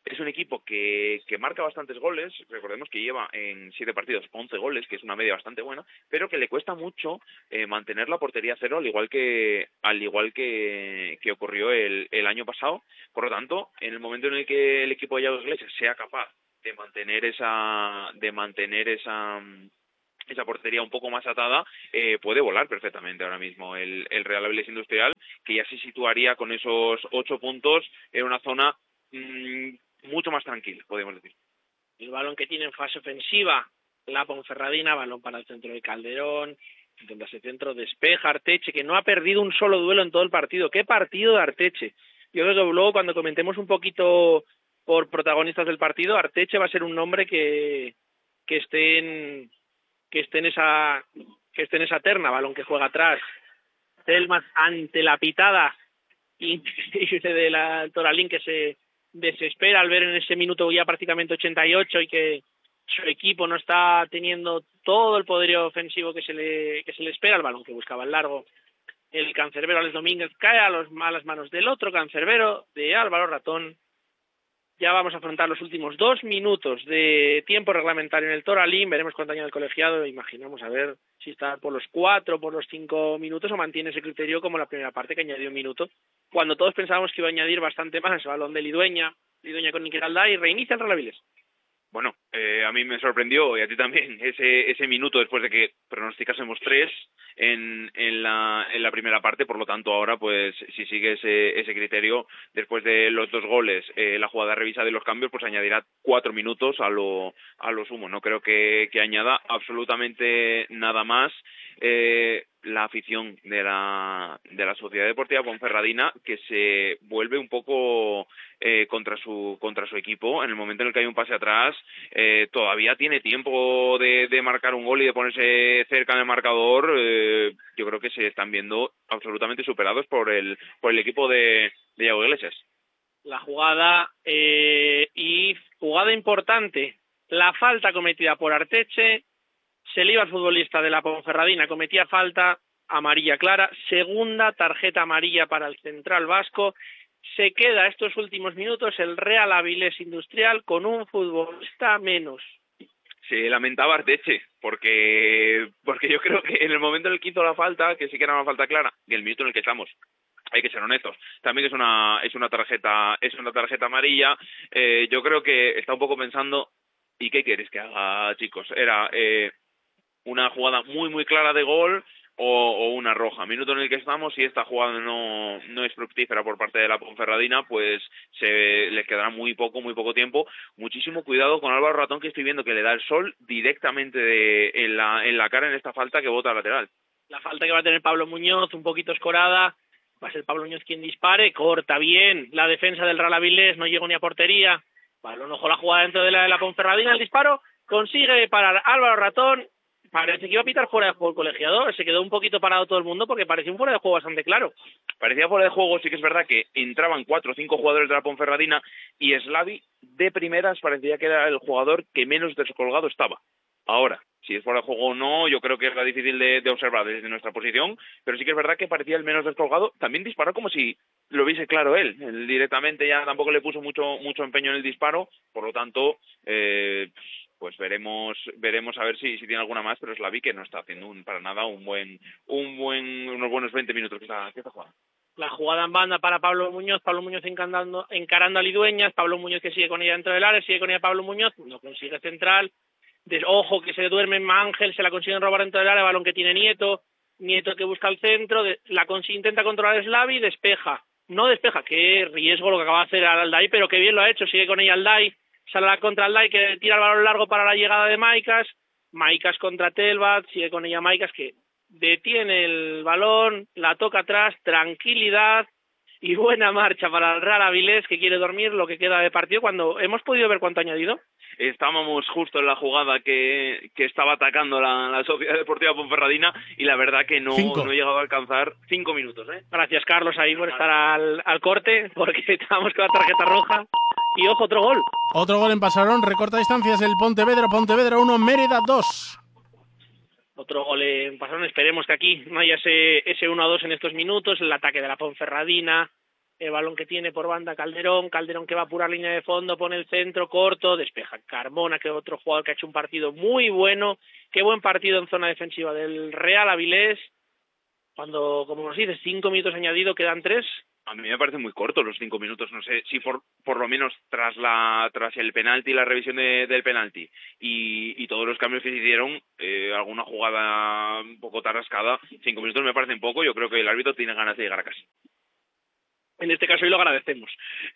[SPEAKER 4] es un equipo que, que marca bastantes goles, recordemos que lleva en siete partidos once goles, que es una media bastante buena, pero que le cuesta mucho eh, mantener la portería cero, al igual que al igual que, que ocurrió el, el año pasado. Por lo tanto, en el momento en el que el equipo de Yago Iglesias sea capaz de mantener esa de mantener esa esa portería un poco más atada, eh, puede volar perfectamente ahora mismo el, el Real Avilés Industrial, que ya se situaría con esos ocho puntos en una zona mmm, mucho más tranquila, podemos decir.
[SPEAKER 3] El balón que tiene en fase ofensiva, la Ponferradina, balón para el centro de Calderón, intenta ese centro, despeja Arteche, que no ha perdido un solo duelo en todo el partido. ¡Qué partido de Arteche! Yo creo que luego cuando comentemos un poquito por protagonistas del partido, Arteche va a ser un nombre que, que esté en que esté en esa que esté en esa terna, balón que juega atrás. Telmas ante la pitada increíble de la Toralín, que se desespera al ver en ese minuto ya prácticamente ochenta y ocho y que su equipo no está teniendo todo el poderío ofensivo que se le que se le espera. El balón que buscaba el largo, el cancerbero Alex Domínguez cae a, los, a las manos del otro cancerbero, de Álvaro Ratón. Ya vamos a afrontar los últimos dos minutos de tiempo reglamentario en el Toralín. Veremos cuánto añade el colegiado. Imaginamos a ver si está por los cuatro, por los cinco minutos, o mantiene ese criterio como la primera parte, que añadió un minuto, cuando todos pensábamos que iba a añadir bastante más. Ese balón de Lidueña, Lidueña con Iker Alday, y reinicia el Real Avilés.
[SPEAKER 4] Bueno, eh, a mí me sorprendió, y a ti también, ese ese minuto después de que pronosticásemos tres en, en, la, en la primera parte. Por lo tanto, ahora, pues, si sigue ese, ese criterio, después de los dos goles, eh, la jugada revisada y los cambios, pues añadirá cuatro minutos a lo a lo sumo. No creo que, que añada absolutamente nada más. Eh, la afición de la de la Sociedad Deportiva Ponferradina, que se vuelve un poco eh, contra su contra su equipo en el momento en el que hay un pase atrás. Eh, todavía tiene tiempo de, de marcar un gol y de ponerse cerca del marcador. Eh, yo creo que se están viendo absolutamente superados por el por el equipo de, de Yago Iglesias.
[SPEAKER 3] La jugada eh, y jugada importante, la falta cometida por Arteche. Se le iba al futbolista de la Ponferradina, cometía falta, amarilla clara, segunda tarjeta amarilla para el central vasco. Se queda estos últimos minutos el Real Avilés Industrial con un futbolista menos.
[SPEAKER 4] Se lamentaba Arteche, porque porque yo creo que en el momento en el que hizo la falta, que sí que era una falta clara, y el minuto en el que estamos, hay que ser honestos, también es una es una tarjeta es una tarjeta amarilla. Eh, yo creo que está un poco pensando, ¿y qué quieres que haga, chicos? Era eh, una jugada muy muy clara de gol o, o una roja. Minuto en el que estamos, y esta jugada no no es fructífera por parte de la Ponferradina, pues se les quedará muy poco muy poco tiempo. Muchísimo cuidado con Álvaro Ratón, que estoy viendo que le da el sol directamente de, en la en la cara en esta falta que bota lateral.
[SPEAKER 3] La falta que va a tener Pablo Muñoz, un poquito escorada, va a ser Pablo Muñoz quien dispare, corta bien la defensa del Real Avilés, no llegó ni a portería. Balón, ojo la jugada dentro de la, de la Ponferradina, el disparo, consigue parar Álvaro Ratón. Parece que iba a pitar fuera de juego el colegiador, se quedó un poquito parado todo el mundo porque parecía un fuera de juego bastante claro.
[SPEAKER 4] Parecía fuera de juego, sí que es verdad que entraban cuatro o cinco jugadores de la Ponferradina y Slavi de primeras parecía que era el jugador que menos descolgado estaba. Ahora, si es fuera de juego o no, yo creo que era difícil de, de observar desde nuestra posición, pero sí que es verdad que parecía el menos descolgado. También disparó como si lo viese claro él, él directamente ya tampoco le puso mucho mucho empeño en el disparo, por lo tanto, eh, pues veremos veremos a ver si, si tiene alguna más, pero Slavi que no está haciendo un, para nada un buen un buen unos buenos veinte minutos que está, que está jugando.
[SPEAKER 3] La jugada en banda para Pablo Muñoz, Pablo Muñoz encarando, encarando a Lidueñas, Pablo Muñoz que sigue con ella dentro del área, sigue con ella Pablo Muñoz, no consigue central, de, ojo que se duerme en Ángel, se la consiguen robar dentro del área, balón que tiene Nieto, Nieto que busca el centro, de, la consigue, intenta controlar Slavi, despeja, no despeja, qué riesgo lo que acaba de hacer Alday, pero qué bien lo ha hecho, sigue con ella Alday, sale la contra Alday que tira el balón largo para la llegada de Maicas, Maicas contra Telbat, sigue con ella Maicas que detiene el balón, la toca atrás, tranquilidad y buena marcha para el Real Avilés, que quiere dormir lo que queda de partido. Cuando hemos podido ver cuánto ha añadido,
[SPEAKER 4] estábamos justo en la jugada que, que estaba atacando la, la Sociedad Deportiva Ponferradina y la verdad que no, no he llegado a alcanzar cinco minutos. ¿eh?
[SPEAKER 3] Gracias, Carlos, ahí por estar al, al corte, porque estábamos con la tarjeta roja. Y ojo, otro gol.
[SPEAKER 2] Otro gol en Pasarón, recorta distancias el Pontevedra, Pontevedra uno, Mérida dos.
[SPEAKER 3] Otro gol en Pasarón, esperemos que aquí no haya ese, ese uno a dos en estos minutos, el ataque de la Ponferradina, el balón que tiene por banda Calderón, Calderón que va a pura línea de fondo, pone el centro corto, despeja Carmona, que es otro jugador que ha hecho un partido muy bueno, qué buen partido en zona defensiva del Real Avilés, cuando, como nos dices, cinco minutos añadido, quedan tres.
[SPEAKER 4] A mí me parece muy corto los cinco minutos, no sé si por por lo menos tras la tras el penalti, la revisión de, del penalti y, y todos los cambios que se hicieron, eh, alguna jugada un poco tarascada, cinco minutos me parecen poco, yo creo que el árbitro tiene ganas de llegar a casa.
[SPEAKER 3] En este caso hoy lo agradecemos.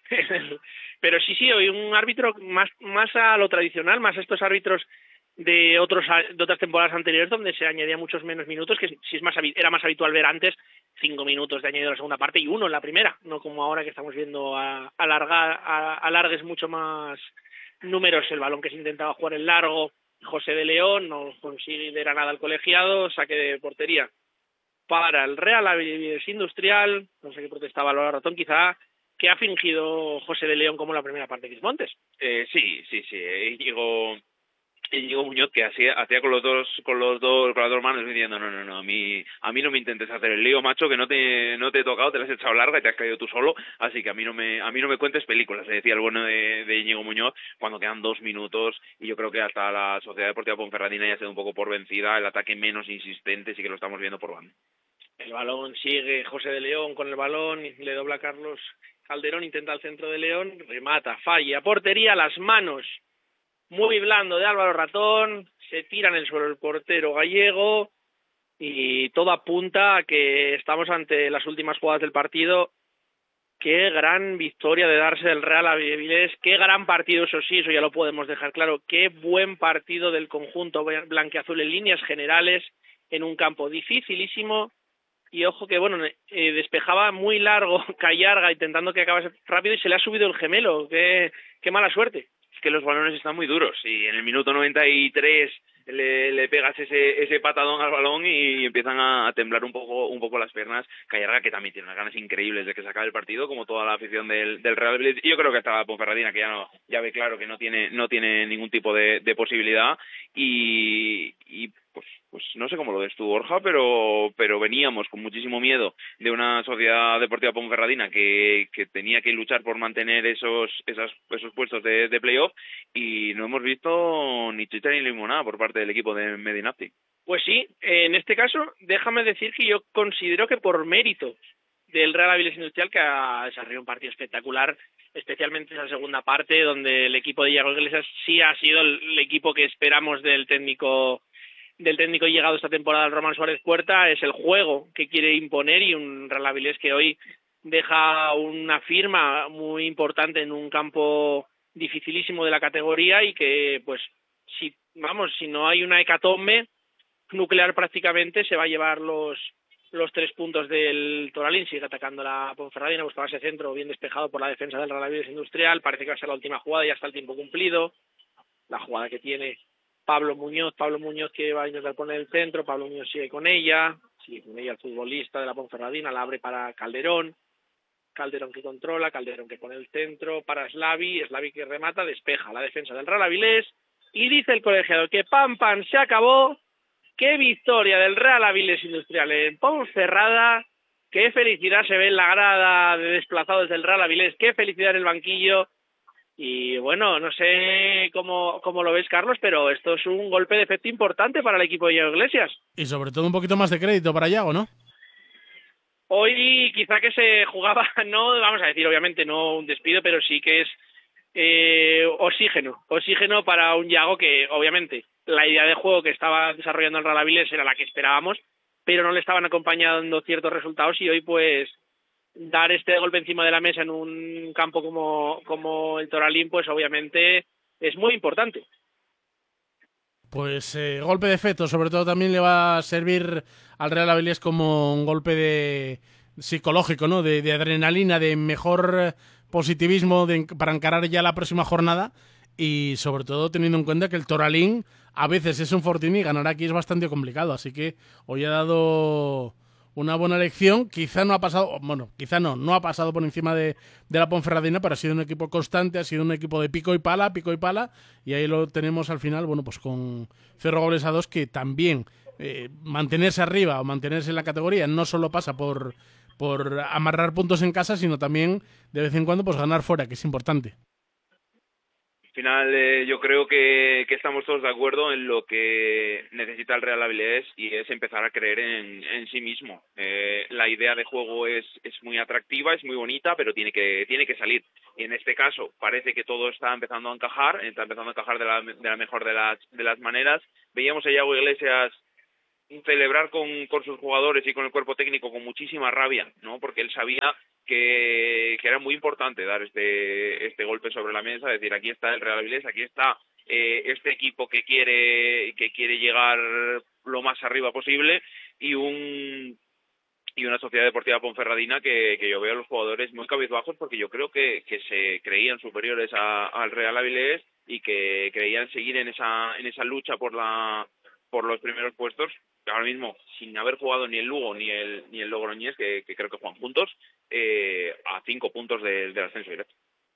[SPEAKER 3] Pero sí, sí, hoy un árbitro más, más a lo tradicional, más a estos árbitros de otros de otras temporadas anteriores donde se añadía muchos menos minutos, que si es más era más habitual ver antes cinco minutos de añadido en la segunda parte y uno en la primera, no como ahora que estamos viendo a alargar a, alargues mucho más números. El balón que se intentaba jugar en largo, José de León no considera nada al colegiado, saque de portería para el Real Avilés Industrial, no sé qué protestaba Lola Ratón, quizá que ha fingido José de León como la primera parte de Quismontes.
[SPEAKER 4] Eh, sí, sí, sí, eh, llegó Íñigo Muñoz que hacía hacía con los dos con los dos con las dos manos diciendo no no no a mí a mí no me intentes hacer el lío, macho, que no te no te he tocado, te la has echado larga y te has caído tú solo, así que a mí no me a mí no me cuentes películas, le decía el bueno de, de Íñigo Muñoz cuando quedan dos minutos, y yo creo que hasta la Sociedad Deportiva Ponferradina ya se da un poco por vencida, el ataque menos insistente sí que lo estamos viendo por banda.
[SPEAKER 3] El balón sigue José de León con el balón, le dobla Carlos Calderón, intenta el centro de León, remata, falla, portería, las manos muy blando de Álvaro Ratón, se tira en el suelo el portero gallego y todo apunta a que estamos ante las últimas jugadas del partido. Qué gran victoria de darse del Real Avilés, qué gran partido, eso sí, eso ya lo podemos dejar claro, qué buen partido del conjunto blanquiazul en líneas generales, en un campo dificilísimo, y ojo que bueno, eh, despejaba muy largo Callarga intentando que acabase rápido y se le ha subido el gemelo, qué, qué mala suerte.
[SPEAKER 4] Que los balones están muy duros y en el minuto noventa y tres le, le pegas ese ese patadón al balón y empiezan a, a temblar un poco un poco las piernas. Callarga, que también tiene unas ganas increíbles de que se acabe el partido, como toda la afición del, del Real Avilés. Y yo creo que hasta la Ponferradina, que ya no ya ve claro que no tiene no tiene ningún tipo de, de posibilidad y, y pues pues no sé cómo lo ves tú, Borja, pero pero veníamos con muchísimo miedo de una Sociedad Deportiva Ponferradina que, que tenía que luchar por mantener esos esas, esos puestos de, de playoff, y no hemos visto ni chicha ni limonada por parte del equipo de Medinacti.
[SPEAKER 3] Pues sí, en este caso déjame decir que yo considero que por mérito del Real Avilés Industrial, que ha desarrollado un partido espectacular, especialmente esa segunda parte donde el equipo de Iago Iglesias sí ha sido el, el equipo que esperamos del técnico del técnico llegado esta temporada, el Román Suárez Puerta, es el juego que quiere imponer, y un Real Avilés que hoy deja una firma muy importante en un campo dificilísimo de la categoría, y que pues si vamos si no hay una hecatombe nuclear prácticamente se va a llevar los los tres puntos del Toralín. Sigue atacando la Ponferradina, buscaba ese centro bien despejado por la defensa del Real Avilés Industrial, parece que va a ser la última jugada, ya está el tiempo cumplido, la jugada que tiene Pablo Muñoz, Pablo Muñoz que va a intentar poner el centro, Pablo Muñoz sigue con ella, sigue con ella el futbolista de la Ponferradina, la abre para Calderón, Calderón que controla, Calderón que pone el centro para Slavi, Slavi que remata, despeja la defensa del Real Avilés, y dice el colegiado que pam pam se acabó, qué victoria del Real Avilés Industrial en Ponferrada, qué felicidad se ve en la grada de desplazados del Real Avilés, qué felicidad en el banquillo. Y bueno, no sé cómo, cómo lo ves, Carlos, pero esto es un golpe de efecto importante para el equipo de Iago Iglesias.
[SPEAKER 2] Y sobre todo un poquito más de crédito para Iago, ¿no?
[SPEAKER 3] Hoy quizá que se jugaba, no vamos a decir obviamente no un despido, pero sí que es eh, oxígeno, oxígeno para un Iago que obviamente la idea de juego que estaba desarrollando el Real Avilés era la que esperábamos, pero no le estaban acompañando ciertos resultados, y hoy pues dar este golpe encima de la mesa en un campo como, como el Toralín, pues obviamente es muy importante.
[SPEAKER 2] Pues eh, golpe de efecto, sobre todo también le va a servir al Real Avilés como un golpe de psicológico, ¿no? De, de adrenalina, de mejor positivismo de, para encarar ya la próxima jornada, y sobre todo teniendo en cuenta que el Toralín a veces es un fortín y ganar aquí es bastante complicado, así que hoy ha dado una buena lección. Quizá no ha pasado, bueno, quizá no, no ha pasado por encima de, de la Ponferradina, pero ha sido un equipo constante, ha sido un equipo de pico y pala, pico y pala, y ahí lo tenemos al final, bueno, pues con cero goles a dos, que también eh, mantenerse arriba o mantenerse en la categoría no solo pasa por, por amarrar puntos en casa, sino también de vez en cuando pues ganar fuera, que es importante.
[SPEAKER 4] Al final eh, yo creo que, que estamos todos de acuerdo en lo que necesita el Real Avilés y es empezar a creer en, en sí mismo. Eh, la idea de juego es, es muy atractiva, es muy bonita, pero tiene que tiene que salir. Y en este caso parece que todo está empezando a encajar, está empezando a encajar de la, de la mejor de las, de las maneras. Veíamos a Iago Iglesias celebrar con, con sus jugadores y con el cuerpo técnico con muchísima rabia, ¿no? Porque él sabía que, que era muy importante dar este este golpe sobre la mesa, decir, aquí está el Real Avilés, aquí está eh, este equipo que quiere que quiere llegar lo más arriba posible y un y una Sociedad Deportiva Ponferradina que, que yo veo a los jugadores muy cabizbajos porque yo creo que, que se creían superiores a, al Real Avilés y que creían seguir en esa en esa lucha por la por los primeros puestos, ahora mismo sin haber jugado ni el Lugo ni el ni el Logroñés, que, que creo que juegan juntos, eh, a cinco puntos del de ascenso directo.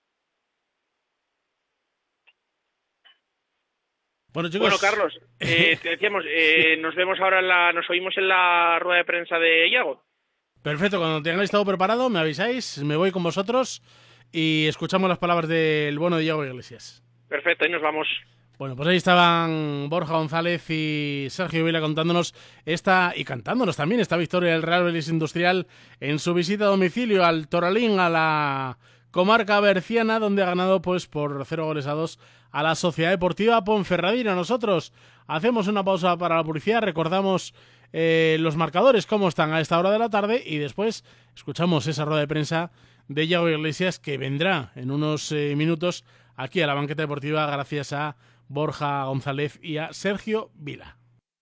[SPEAKER 2] Bueno, chicos.
[SPEAKER 3] Bueno, Carlos, eh, te decíamos, eh, nos vemos ahora, en la, nos oímos en la rueda de prensa de Iago.
[SPEAKER 2] Perfecto, cuando tengáis todo preparado me avisáis, me voy con vosotros y escuchamos las palabras del bueno de Iago Iglesias.
[SPEAKER 3] Perfecto, ahí nos vamos.
[SPEAKER 2] Bueno, pues ahí estaban Borja González y Sergio Vila contándonos esta y cantándonos también esta victoria del Real Avilés Industrial en su visita a domicilio al Toralín, a la comarca berciana, donde ha ganado pues por cero goles a dos a la Sociedad Deportiva Ponferradina. Nosotros hacemos una pausa para la publicidad, recordamos eh, los marcadores, cómo están a esta hora de la tarde y después escuchamos esa rueda de prensa de Iago Iglesias que vendrá en unos eh, minutos aquí a la banqueta deportiva gracias a Borja González y a Sergio Vila.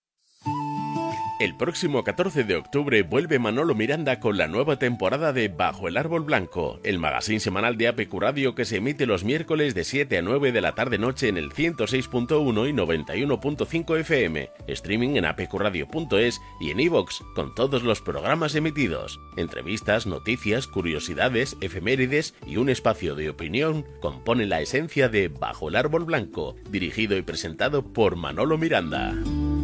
[SPEAKER 5] El próximo catorce de octubre vuelve Manolo Miranda con la nueva temporada de Bajo el Árbol Blanco, el magazín semanal de A P Q Radio que se emite los miércoles de siete a nueve de la tarde-noche en el ciento seis punto uno y noventa y uno punto cinco F M, streaming en a p q radio punto es y en iVoox con todos los programas emitidos, entrevistas, noticias, curiosidades, efemérides y un espacio de opinión componen la esencia de Bajo el Árbol Blanco, dirigido y presentado por Manolo Miranda.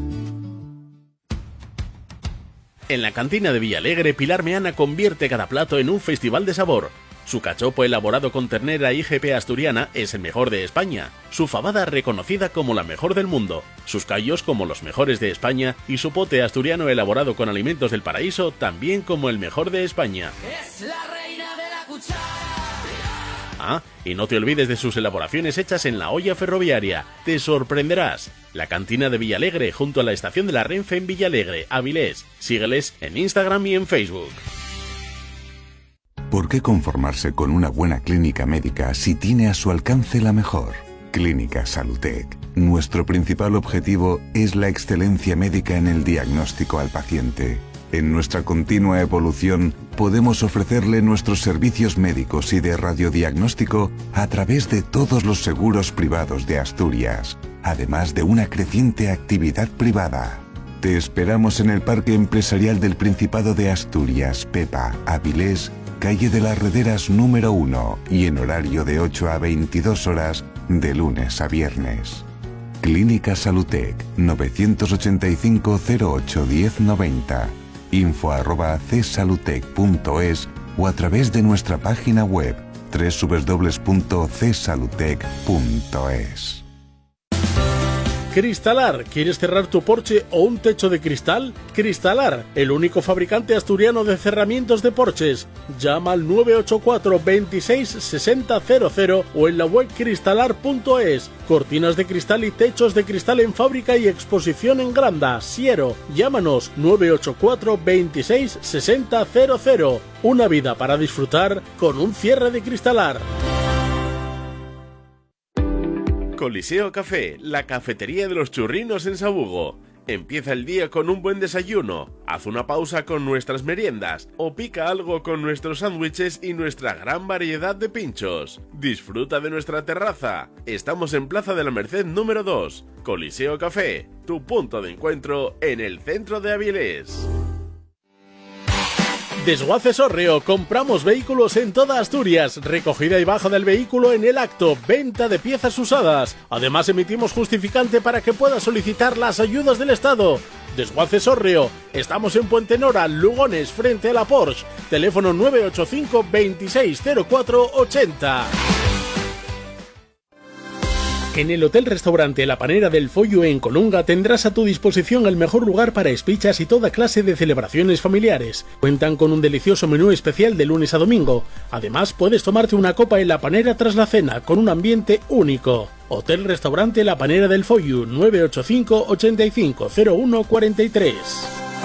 [SPEAKER 5] En la cantina de Villalegre, Pilar Meana convierte cada plato en un festival de sabor. Su cachopo elaborado con ternera I G P asturiana es el mejor de España. Su fabada reconocida como la mejor del mundo. Sus callos como los mejores de España. Y su pote asturiano elaborado con alimentos del paraíso también como el mejor de España.
[SPEAKER 6] Es la reina de la cuchara.
[SPEAKER 5] Ah, y no te olvides de sus elaboraciones hechas en la olla ferroviaria. Te sorprenderás. La cantina de Villalegre junto a la estación de la Renfe en Villalegre, Avilés. Sígueles en Instagram y en Facebook.
[SPEAKER 1] ¿Por qué conformarse con una buena clínica médica si tiene a su alcance la mejor? Clínica Salutec. Nuestro principal objetivo es la excelencia médica en el diagnóstico al paciente. En nuestra continua evolución podemos ofrecerle nuestros servicios médicos y de radiodiagnóstico a través de todos los seguros privados de Asturias, además de una creciente actividad privada. Te esperamos en el Parque Empresarial del Principado de Asturias, Pepa, Avilés, calle de las Rederas número uno y en horario de ocho a veintidós horas de lunes a viernes. Clínica Salutec novecientos ochenta y cinco cero ocho diez noventa. info arroba c salutec punto es o a través de nuestra página web doble u doble u doble u punto c salutec punto es.
[SPEAKER 2] Cristalar, ¿quieres cerrar tu porche o un techo de cristal? Cristalar, el único fabricante asturiano de cerramientos de porches. Llama al nueve ocho cuatro veintiséis sesenta cero cero o en la web cristalar punto es. Cortinas de cristal y techos de cristal en fábrica y exposición en Granda, Siero. Llámanos nueve ocho cuatro veintiséis sesenta cero cero. Una vida para disfrutar con un cierre de Cristalar.
[SPEAKER 5] Coliseo Café, la cafetería de los churrinos en Sabugo. Empieza el día con un buen desayuno, haz una pausa con nuestras meriendas o pica algo con nuestros sándwiches y nuestra gran variedad de pinchos. Disfruta de nuestra terraza. Estamos en Plaza de la Merced número dos. Coliseo Café, tu punto de encuentro en el centro de Avilés.
[SPEAKER 2] Desguaces Orreo, compramos vehículos en toda Asturias, recogida y baja del vehículo en el acto, venta de piezas usadas. Además emitimos justificante para que puedas solicitar las ayudas del Estado.
[SPEAKER 5] Desguaces Orrio. Estamos en Puente Nora, Lugones, frente a la Porsche. Teléfono nueve ocho cinco, veintiséis cero cuatro ochenta. En el Hotel Restaurante La Panera del Follo en Colunga tendrás a tu disposición el mejor lugar para espichas y toda clase de celebraciones familiares. Cuentan con un delicioso menú especial de lunes a domingo. Además, puedes tomarte una copa en La Panera tras la cena, con un ambiente único. Hotel Restaurante La Panera del Follo, nueve ocho cinco, ochenta y cinco cero uno cuarenta y tres.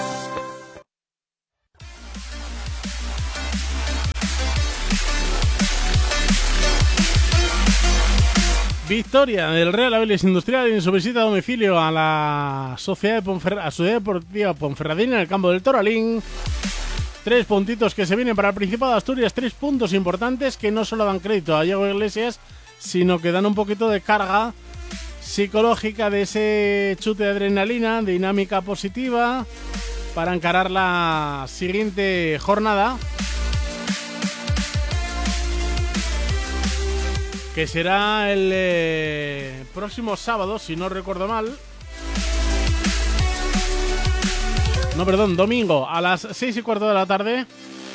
[SPEAKER 2] Victoria del Real Avilés Industrial en su visita a domicilio a la Sociedad, de Ponfer- a Sociedad Deportiva Ponferradina en el campo del Toralín. Tres puntitos que se vienen para el Principado de Asturias, tres puntos importantes que no solo dan crédito a Diego Iglesias, sino que dan un poquito de carga psicológica, de ese chute de adrenalina, de dinámica positiva para encarar la siguiente jornada, que será el eh, próximo sábado, si no recuerdo mal. No, perdón, domingo a las seis y cuarto de la tarde.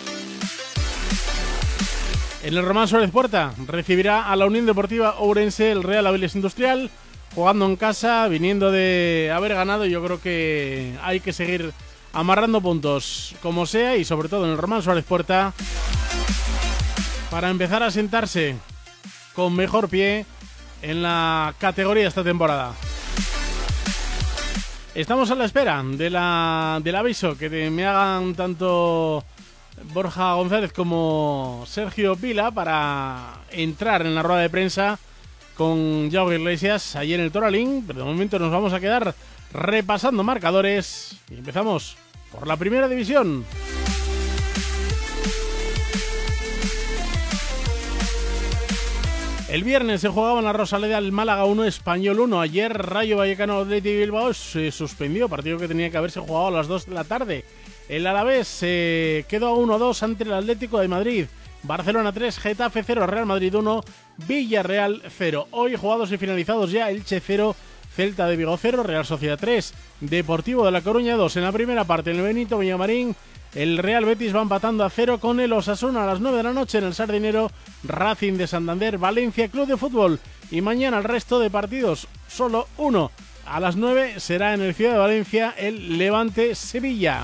[SPEAKER 2] En el Román Suárez Puerta recibirá a la Unión Deportiva Ourense el Real Avilés Industrial, jugando en casa, viniendo de haber ganado. Yo creo que hay que seguir amarrando puntos como sea, y sobre todo en el Román Suárez Puerta, para empezar a sentarse con mejor pie en la categoría esta temporada. Estamos a la espera de la, del aviso que te, me hagan tanto Borja González como Sergio Vila para entrar en la rueda de prensa con Yago Iglesias allí en el Toralín, pero de momento nos vamos a quedar repasando marcadores y empezamos por la primera división. El viernes se jugaba en la Rosaleda el Málaga uno, Español uno. Ayer Rayo Vallecano Athletic Bilbao se suspendió, partido que tenía que haberse jugado a las dos de la tarde. El Alavés se quedó a uno dos ante el Atlético de Madrid. Barcelona tres, Getafe cero, Real Madrid uno, Villarreal cero. Hoy jugados y finalizados ya: Elche cero, Celta de Vigo cero, Real Sociedad tres, Deportivo de La Coruña dos. En la primera parte, en el Benito Villamarín, el Real Betis va empatando a cero con el Osasuna. A las nueve de la noche en el Sardinero, Racing de Santander, Valencia Club de Fútbol. Y mañana el resto de partidos, solo uno. A las nueve será en el Ciudad de Valencia el Levante Sevilla.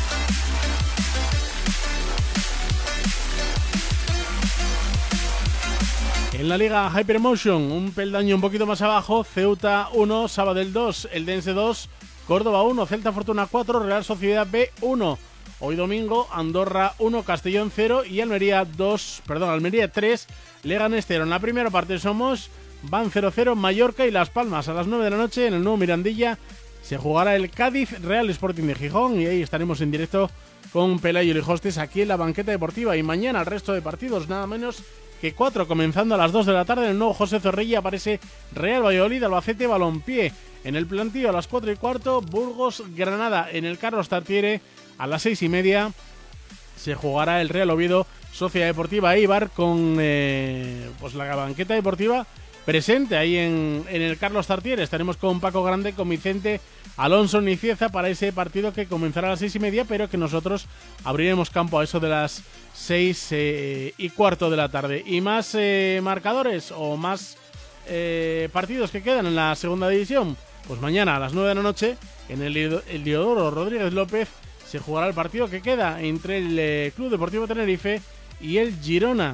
[SPEAKER 2] En la Liga Hypermotion, un peldaño un poquito más abajo: Ceuta uno, Sabadell dos, Eldense dos, Córdoba uno, Celta Fortuna cuatro, Real Sociedad B uno. Hoy domingo, Andorra uno, Castellón cero y Almería dos, perdón, Almería tres, Leganés cero. En la primera parte somos van cero cero, Mallorca y Las Palmas. A las nueve de la noche en el nuevo Mirandilla se jugará el Cádiz Real Sporting de Gijón, y ahí estaremos en directo con Pelayo y Lijostes aquí en la banqueta deportiva. Y mañana el resto de partidos, nada menos que cuatro, comenzando a las dos de la tarde en el nuevo José Zorrilla aparece Real Valladolid Albacete Balompié. En el plantío a las cuatro y cuarto, Burgos Granada. En el Carlos Tartiere a las seis y media se jugará el Real Oviedo Sociedad Deportiva Eibar, con eh, pues la banqueta deportiva presente ahí en, en el Carlos Tartiere. Estaremos con Paco Grande, con Vicente Alonso Nicieza para ese partido que comenzará a las seis y media, pero que nosotros abriremos campo a eso de las seis eh, y cuarto de la tarde. Y más eh, marcadores o más eh, partidos que quedan en la segunda división. Pues mañana a las nueve de la noche en el, el Diodoro Rodríguez López se jugará el partido que queda entre el eh, Club Deportivo Tenerife y el Girona.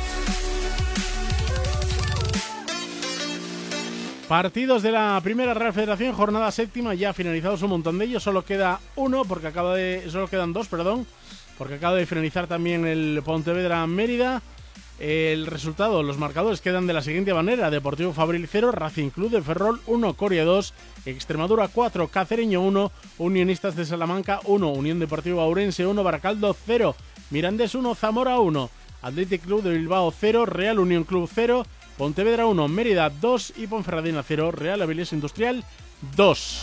[SPEAKER 2] Partidos de la Primera Real Federación, jornada séptima, ya finalizados un montón de ellos. Solo queda uno, porque acaba de, solo quedan dos, perdón, porque acaba de finalizar también el Pontevedra Mérida. El resultado, los marcadores quedan de la siguiente manera: Deportivo Fabril cero, Racing Club de Ferrol uno, Coria dos, Extremadura cuatro, Cacereño uno, Unionistas de Salamanca uno, Unión Deportiva Ourense uno, Baracaldo cero, Mirandés uno, Zamora uno, Athletic Club de Bilbao cero, Real Unión Club cero, Pontevedra uno, Mérida dos y Ponferradina cero, Real Avilés Industrial dos.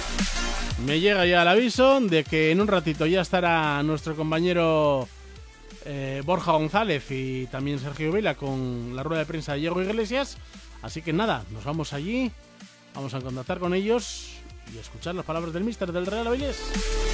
[SPEAKER 2] Me llega ya el aviso de que en un ratito ya estará nuestro compañero eh, Borja González y también Sergio Vila con la rueda de prensa de Diego Iglesias. Así que nada, nos vamos allí, vamos a contactar con ellos y escuchar las palabras del míster del Real Avilés.